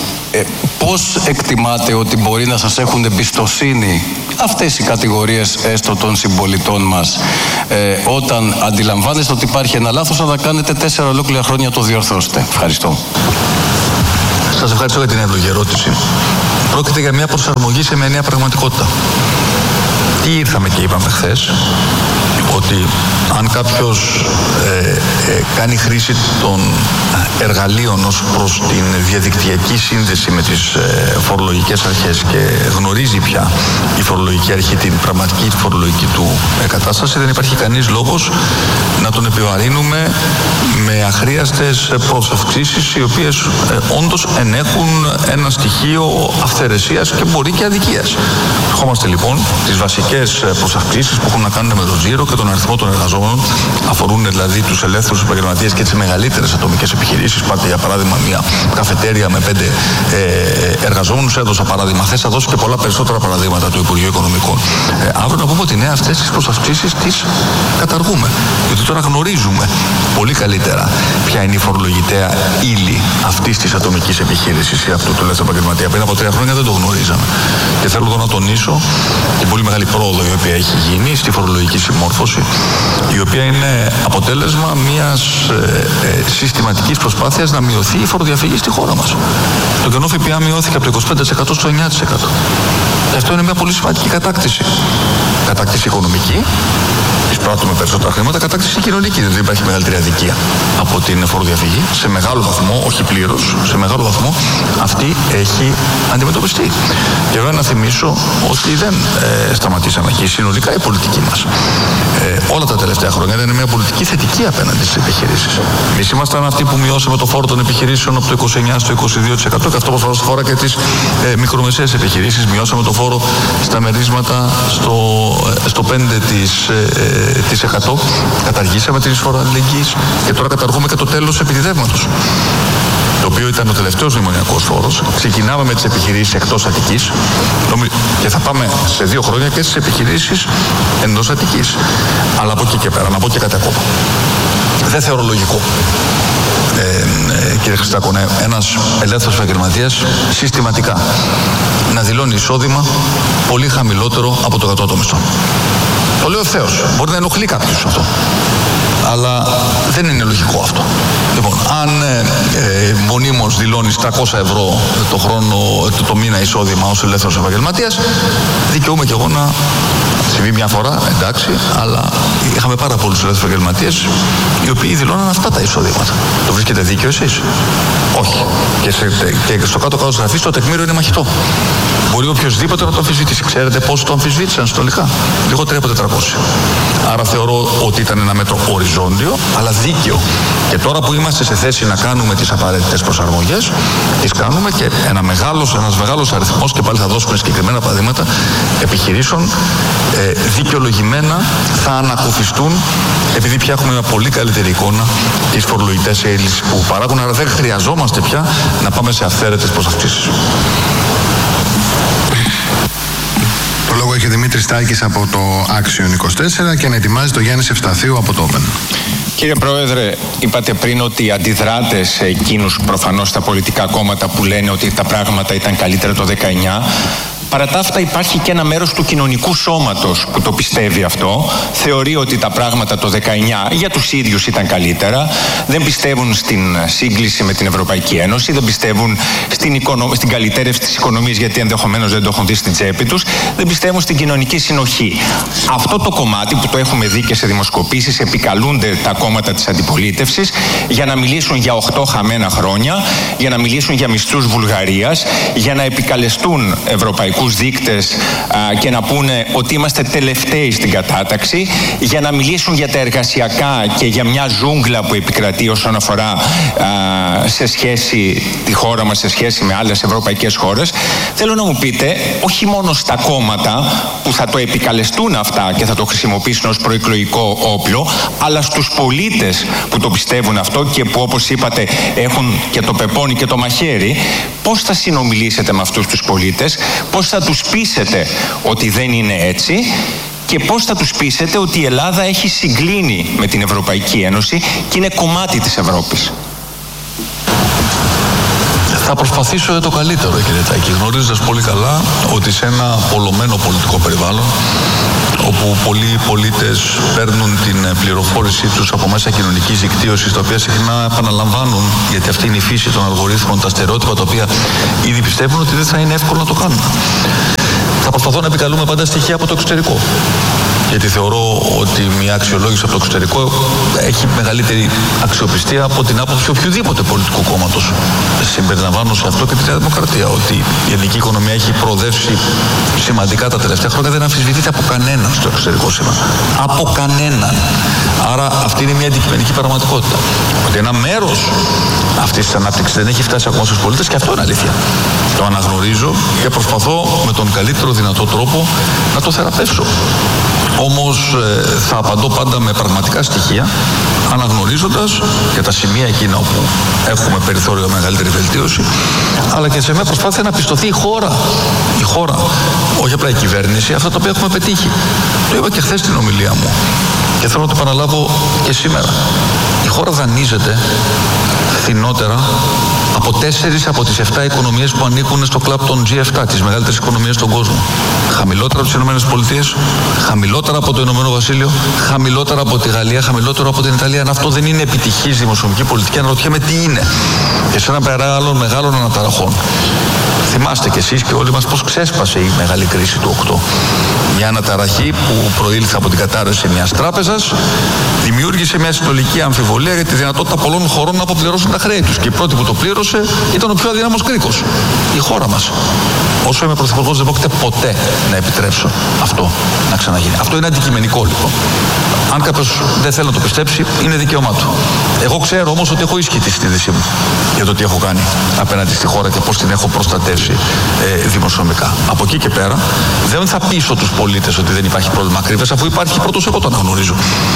πώς εκτιμάτε ότι μπορεί να σας έχουν εμπιστοσύνη αυτές οι κατηγορίες έστω των συμπολιτών μας, όταν αντιλαμβάνεστε ότι υπάρχει ένα λάθος, αλλά κάνετε 4 ολόκληρα χρόνια το διορθώσετε? Ευχαριστώ. Σας ευχαριστώ για την εύλογη ερώτηση. Πρόκειται για μια προσαρμογή σε μια νέα πραγματικότητα. Τι ήρθαμε και είπαμε χθες? Ότι αν κάποιος κάνει χρήση των εργαλείων ως προς την διαδικτυακή σύνδεση με τις φορολογικές αρχές και γνωρίζει πια η φορολογική αρχή την πραγματική φορολογική του κατάσταση, δεν υπάρχει κανείς λόγος να τον επιβαρύνουμε με αχρίαστες προσαυξήσεις, οι οποίες όντως ενέχουν ένα στοιχείο αυθαιρεσίας και μπορεί και αδικίας. Ερχόμαστε λοιπόν τις βασικές προσαυξήσεις που έχουν να κάνουν με τον τζίρο και τον αριθμό των εργαζόμενων, αφορούν δηλαδή τους ελεύθερους επαγγελματίες και τις μεγαλύτερες ατομικές επιχειρήσεις. Πάτε για παράδειγμα μια καφετέρια με 5 εργαζόμενους, έδωσα παράδειγμα. Θες να δώσω και πολλά περισσότερα παραδείγματα του Υπουργείου Οικονομικών. Αύριο να πούμε ότι ναι, αυτές τις προσαυξήσεις τις καταργούμε. Γιατί τώρα γνωρίζουμε πολύ καλύτερα ποια είναι η φορολογητέα ύλη αυτής της ατομικής επιχείρησης ή αυτού του ελεύθερου επαγγελματία. Πριν από 3 χρόνια δεν το γνωρίζαμε. Και θέλω εδώ να τονίσω την πολύ μεγάλη πρόοδο η οποία έχει γίνει στη φορολογική συμμόρφωση, η οποία είναι αποτέλεσμα μιας συστηματικής προσπάθειας να μειωθεί η φοροδιαφυγή στη χώρα μας. Το κενό ΦΠΑ μειώθηκε από το 25% στο 9%. Αυτό είναι μια πολύ σημαντική κατάκτηση. Κατάκτηση οικονομική, εισπράττουμε περισσότερα χρήματα, κατάκτηση κοινωνική. Δεν υπάρχει μεγαλύτερη αδικία από την φοροδιαφυγή. Σε μεγάλο βαθμό, όχι πλήρως, σε μεγάλο βαθμό αυτή έχει αντιμετωπιστεί. Και βέβαια να θυμίσω ότι δεν σταματήσαμε εκεί. Συνολικά η πολιτική μας όλα τα τελευταία χρόνια ήταν μια πολιτική θετική απέναντι στις επιχειρήσεις. Εμείς ήμασταν αυτοί που μειώσαμε το φόρο των επιχειρήσεων από το 29% στο 22% και αυτό προφανώς αφορά και τις μικρομεσαίες επιχειρήσεις. Μειώσαμε το φόρο στα μερίσματα στο 5%. Καταργήσαμε την εισφορά αλληλεγγύης και τώρα καταργούμε και το τέλος επιδιδεύματος, το οποίο ήταν ο τελευταίος μνημονιακός φόρος. Ξεκινάμε με τις επιχειρήσεις εκτός Αττικής και θα πάμε σε 2 χρόνια και στις επιχειρήσεις εντός Αττικής. Αλλά από εκεί και πέρα, να πω και κάτι ακόμα. Δεν θεωρώ λογικό, κύριε Χριστάκο, ένας ελεύθερος επαγγελματίας συστηματικά να δηλώνει εισόδημα πολύ χαμηλότερο από το κατώτατο μισθό. Το λέω ευθέως. Μπορεί να ενοχλεί κάποιους αυτό, αλλά δεν είναι λογικό αυτό. Λοιπόν, αν μονίμως δηλώνεις 300 ευρώ το χρόνο, το μήνα εισόδημα ως ελεύθερος επαγγελματίας, δικαιούμαι κι εγώ να συμβεί μια φορά, εντάξει, αλλά είχαμε πάρα πολλούς ελεύθερους επαγγελματίες οι οποίοι δηλώναν αυτά τα εισοδήματα. Το βρίσκετε δίκαιο εσείς? Όχι. Και στο κάτω-κάτω της γραφής το τεκμήριο είναι μαχητό. Μπορεί οποιοδήποτε να το αμφισβητήσει. Ξέρετε πώς το αμφισβήτησαν συνολικά? Λιγότερο από 400. Άρα θεωρώ ότι ήταν ένα μέτρο οριζόντιο, αλλά δίκαιο. Και τώρα που είμαστε σε θέση να κάνουμε τις απαραίτητες προσαρμογές, τις κάνουμε και ένας μεγάλος αριθμός, και πάλι θα δώσουμε συγκεκριμένα παραδείγματα, επιχειρήσεων δικαιολογημένα θα ανακουφιστούν, επειδή πια έχουμε μια πολύ καλύτερη εικόνα τις φορολογικές έλλειψεις που παράγουν, άρα δεν χρειαζόμαστε πια να πάμε σε αυθαίρετες προσαυξήσεις. Το λόγο έχει Δημήτρης Στάκης από το Action 24 και να ετοιμάζει το Γιάννης Ευσταθίου από το Open. Κύριε Πρόεδρε, είπατε πριν ότι αντιδράτε σε εκείνους προφανώς τα πολιτικά κόμματα που λένε ότι τα πράγματα ήταν καλύτερα το 19. Παρά τα αυτά υπάρχει και ένα μέρος του κοινωνικού σώματος που το πιστεύει αυτό. Θεωρεί ότι τα πράγματα το 19 για τους ίδιους ήταν καλύτερα. Δεν πιστεύουν στην σύγκληση με την Ευρωπαϊκή Ένωση. Δεν πιστεύουν στην καλυτέρευση της οικονομίας, γιατί ενδεχομένως δεν το έχουν δει στην τσέπη τους. Δεν πιστεύουν στην κοινωνική συνοχή. Αυτό το κομμάτι που το έχουμε δει και σε δημοσκοπήσεις, επικαλούνται τα κόμματα της αντιπολίτευσης για να μιλήσουν για 8 χαμένα χρόνια, για να μιλήσουν για μισθούς Βουλγαρίας, για να επικαλεστούν ευρωπαϊκούς δείκτες και να πούνε ότι είμαστε τελευταίοι στην κατάταξη, για να μιλήσουν για τα εργασιακά και για μια ζούγκλα που επικρατεί όσον αφορά σε σχέση τη χώρα μας, σε σχέση με άλλες ευρωπαϊκές χώρες. Θέλω να μου πείτε, όχι μόνο στα κόμματα που θα το επικαλεστούν αυτά και θα το χρησιμοποιήσουν ως προεκλογικό όπλο, αλλά στους πολίτες που το πιστεύουν αυτό και που, όπως είπατε, έχουν και το πεπόνι και το μαχαίρι. Πώς θα συνομιλήσετε με αυτούς τους πολίτες, πώς θα τους πείσετε ότι δεν είναι έτσι και πώς θα τους πείσετε ότι η Ελλάδα έχει συγκλίνει με την Ευρωπαϊκή Ένωση και είναι κομμάτι της Ευρώπης? Θα προσπαθήσω το καλύτερο, κύριε Τάκη, γνωρίζοντας πολύ καλά ότι σε ένα πολλωμένο πολιτικό περιβάλλον, όπου πολλοί πολίτες παίρνουν την πληροφόρησή τους από μέσα κοινωνικής δικτύωσης, τα οποία συχνά επαναλαμβάνουν, γιατί αυτή είναι η φύση των αλγορίθμων, τα στερεότυπα τα οποία ήδη πιστεύουν ότι δεν θα είναι εύκολο να το κάνουν. Θα προσπαθώ να επικαλούμε πάντα στοιχεία από το εξωτερικό. Γιατί θεωρώ ότι μια αξιολόγηση από το εξωτερικό έχει μεγαλύτερη αξιοπιστία από την άποψη οποιοδήποτε πολιτικού κόμματος. Συμπεριλαμβάνω σε αυτό και τη Νέα Δημοκρατία. Ότι η ελληνική οικονομία έχει προοδεύσει σημαντικά τα τελευταία χρόνια, δεν αμφισβητείται από κανέναν στο εξωτερικό σήμερα. Από κανέναν. Άρα αυτή είναι μια αντικειμενική πραγματικότητα. Ότι ένα μέρος αυτής της ανάπτυξης δεν έχει φτάσει ακόμα στους πολίτες, και αυτό είναι αλήθεια. Το αναγνωρίζω και προσπαθώ με τον καλύτερο δυνατό τρόπο να το θεραπεύσω. Όμως θα απαντώ πάντα με πραγματικά στοιχεία, αναγνωρίζοντας και τα σημεία εκείνα όπου έχουμε περιθώριο μεγαλύτερη βελτίωση, αλλά και σε μια προσπάθεια να πιστωθεί η χώρα, όχι απλά η κυβέρνηση, αυτά τα οποία έχουμε πετύχει. Το είπα και χθες στην ομιλία μου και θέλω να το επαναλάβω και σήμερα. Η χώρα δανείζεται φθηνότερα από 4 από τις 7 οικονομίες που ανήκουν στο κλαμπ των G7, τις μεγαλύτερες οικονομίες στον κόσμο. Χαμηλότερα από τις ΗΠΑ, χαμηλότερα από το Ηνωμένο Βασίλειο, χαμηλότερα από τη Γαλλία, χαμηλότερο από την Ιταλία. Αν αυτό δεν είναι επιτυχής δημοσιονομική πολιτική, αναρωτιέμαι τι είναι. Και σε ένα περάλο μεγάλων αναταραχών. Θυμάστε κι εσείς και όλοι μας πώς ξέσπασε η μεγάλη κρίση του 8. Μια αναταραχή που προήλθε από την κατάρρευση μιας τράπεζας, δημιούργησε μια συνολική αμφιβολία για τη δυνατότητα πολλών χωρών να αποπληρώσουν τα χρέη τους. Και η πρώτη που το πλήρωσε ήταν ο πιο αδύναμος κρίκος, η χώρα μας. Όσο είμαι πρωθυπουργός, δεν πρόκειται ποτέ να επιτρέψω αυτό να ξαναγίνει. Αυτό είναι αντικειμενικό, λοιπόν. Αν κάποιος δεν θέλει να το πιστέψει, είναι δικαίωμά του. Εγώ ξέρω όμως ότι έχω ίσχυτη στη συνείδησή μου για το τι έχω κάνει απέναντι στη χώρα και πώς την έχω προστατεύσει δημοσιονομικά. Από εκεί και πέρα, δεν θα πείσω τους πολίτες ότι δεν υπάρχει πρόβλημα ακρίβειας, αφού υπάρχει πρώτος, εγώ το αναγνωρίζω.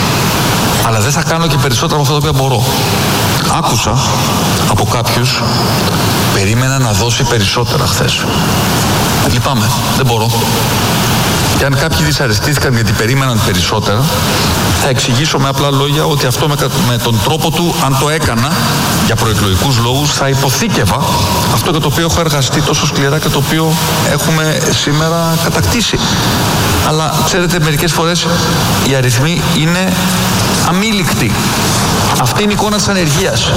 Αλλά δεν θα κάνω και περισσότερα από αυτά τα οποία μπορώ. Άκουσα από κάποιους, περίμενα να δώσει περισσότερα χθες. Λυπάμαι, δεν μπορώ. Και αν κάποιοι δυσαρεστήθηκαν γιατί περίμεναν περισσότερα, θα εξηγήσω με απλά λόγια ότι αυτό με τον τρόπο του, αν το έκανα για προεκλογικούς λόγους, θα υποθήκευα αυτό για το οποίο έχω εργαστεί τόσο σκληρά και το οποίο έχουμε σήμερα κατακτήσει. Αλλά ξέρετε, μερικές φορές οι αριθμοί είναι αμήλικτοι. Αυτή είναι η εικόνα της ανεργίας.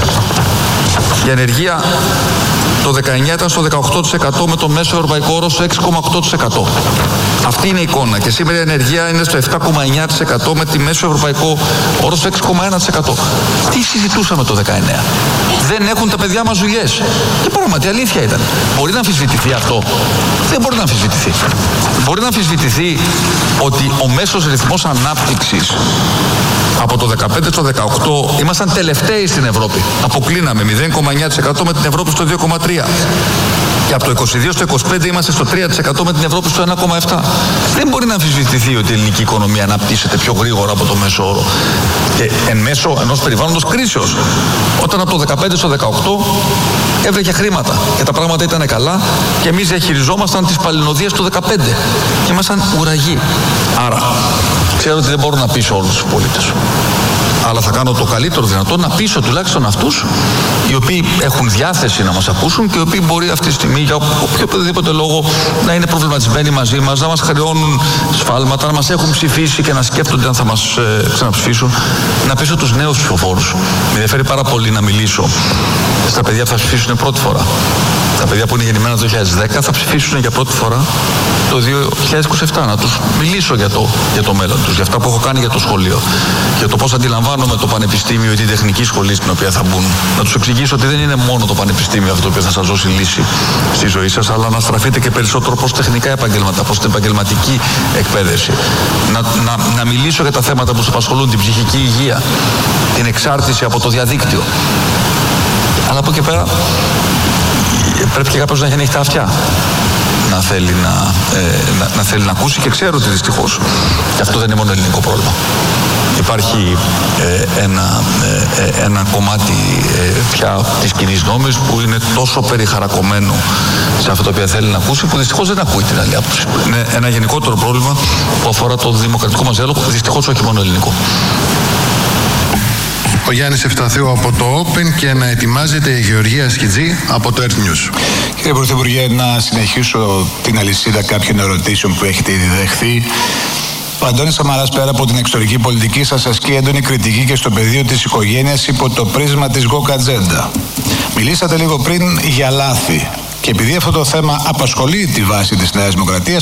Η ανεργία το 19 ήταν στο 18% με το μέσο ευρωπαϊκό όρο στο 6,8%. Αυτή είναι η εικόνα. Και σήμερα η ανεργία είναι στο 7,9% με τη μέσο ευρωπαϊκό όρο στο 6,1%. Τι συζητούσαμε το 19? Δεν έχουν τα παιδιά μας δουλειές. Και πράγματι αλήθεια ήταν. Μπορεί να αμφισβητηθεί αυτό? Δεν μπορεί να αμφισβητηθεί. Μπορεί να αμφισβητηθεί ότι ο μέσος ρυθμός ανάπτυξης από το 15 στο 18 ήμασταν τελευταίοι στην Ευρώπη. Αποκλίναμε 0,9% με την Ευρώπη στο 2,3%. Και από το 22 στο 25 είμαστε στο 3% με την Ευρώπη στο 1,7%. Δεν μπορεί να αμφισβητηθεί ότι η ελληνική οικονομία αναπτύσσεται πιο γρήγορα από το μέσο όρο. Και εν μέσω ενός περιβάλλοντος κρίσεως. Όταν από το 15 στο 18 έβρεχε χρήματα και τα πράγματα ήταν καλά και εμείς διαχειριζόμασταν τις παλινοδίες του 15 και ήμασταν ουραγοί. Άρα, ξέρω ότι δεν μπορώ να πείσω όλους τους πολίτες. αλλά θα κάνω το καλύτερο δυνατό να πείσω τουλάχιστον αυτούς οι οποίοι έχουν διάθεση να μας ακούσουν και οι οποίοι μπορεί αυτή τη στιγμή για οποιοδήποτε λόγο να είναι προβληματισμένοι μαζί μας, να μας χρεώνουν σφάλματα, να μας έχουν ψηφίσει και να σκέφτονται αν θα μας ξαναψηφίσουν. Να πείσω τους νέους ψηφοφόρους. Με ενδιαφέρει πάρα πολύ να μιλήσω στα παιδιά που θα ψηφίσουν πρώτη φορά. Τα παιδιά που είναι γεννημένα το 2010 θα ψηφίσουν για πρώτη φορά το 2027. Να τους μιλήσω για το μέλλον τους, για αυτά που έχω κάνει για το σχολείο, για το πώς αντιλαμβάνομαι το πανεπιστήμιο ή την τεχνική σχολή στην οποία θα μπουν. Να τους εξηγήσω ότι δεν είναι μόνο το πανεπιστήμιο αυτό που θα σας δώσει λύση στη ζωή σας, αλλά να στραφείτε και περισσότερο προς τεχνικά επαγγέλματα, προς την επαγγελματική εκπαίδευση. Να μιλήσω για τα θέματα που σας απασχολούν, την ψυχική υγεία, την εξάρτηση από το διαδίκτυο. Αλλά από εκεί πέρα πρέπει και κάποιος να έχει ανοιχτά αυτιά. Να θέλει να ακούσει, και ξέρω ότι δυστυχώς και αυτό δεν είναι μόνο ελληνικό πρόβλημα. Υπάρχει ένα κομμάτι πια της κοινής νόμης που είναι τόσο περιχαρακωμένο σε αυτό το οποίο θέλει να ακούσει, που δυστυχώς δεν ακούει την άλλη άποψη. Είναι ένα γενικότερο πρόβλημα που αφορά το δημοκρατικό μας διάλογο, δυστυχώς όχι μόνο ελληνικό. Ο Γιάννης Ευσταθίου από το Open και να ετοιμάζεται η Γεωργία Σκιτζή από το Earth News. Κύριε Πρωθυπουργέ, να συνεχίσω την αλυσίδα κάποιων ερωτήσεων που έχετε ήδη δεχθεί. Ο Αντώνης Σαμαράς, πέρα από την εξωτερική πολιτική, σας ασκεί έντονη κριτική και στο πεδίο της οικογένειας υπό το πρίσμα της woke agenda. Μιλήσατε λίγο πριν για λάθη. Και επειδή αυτό το θέμα απασχολεί τη βάση της Νέας Δημοκρατίας,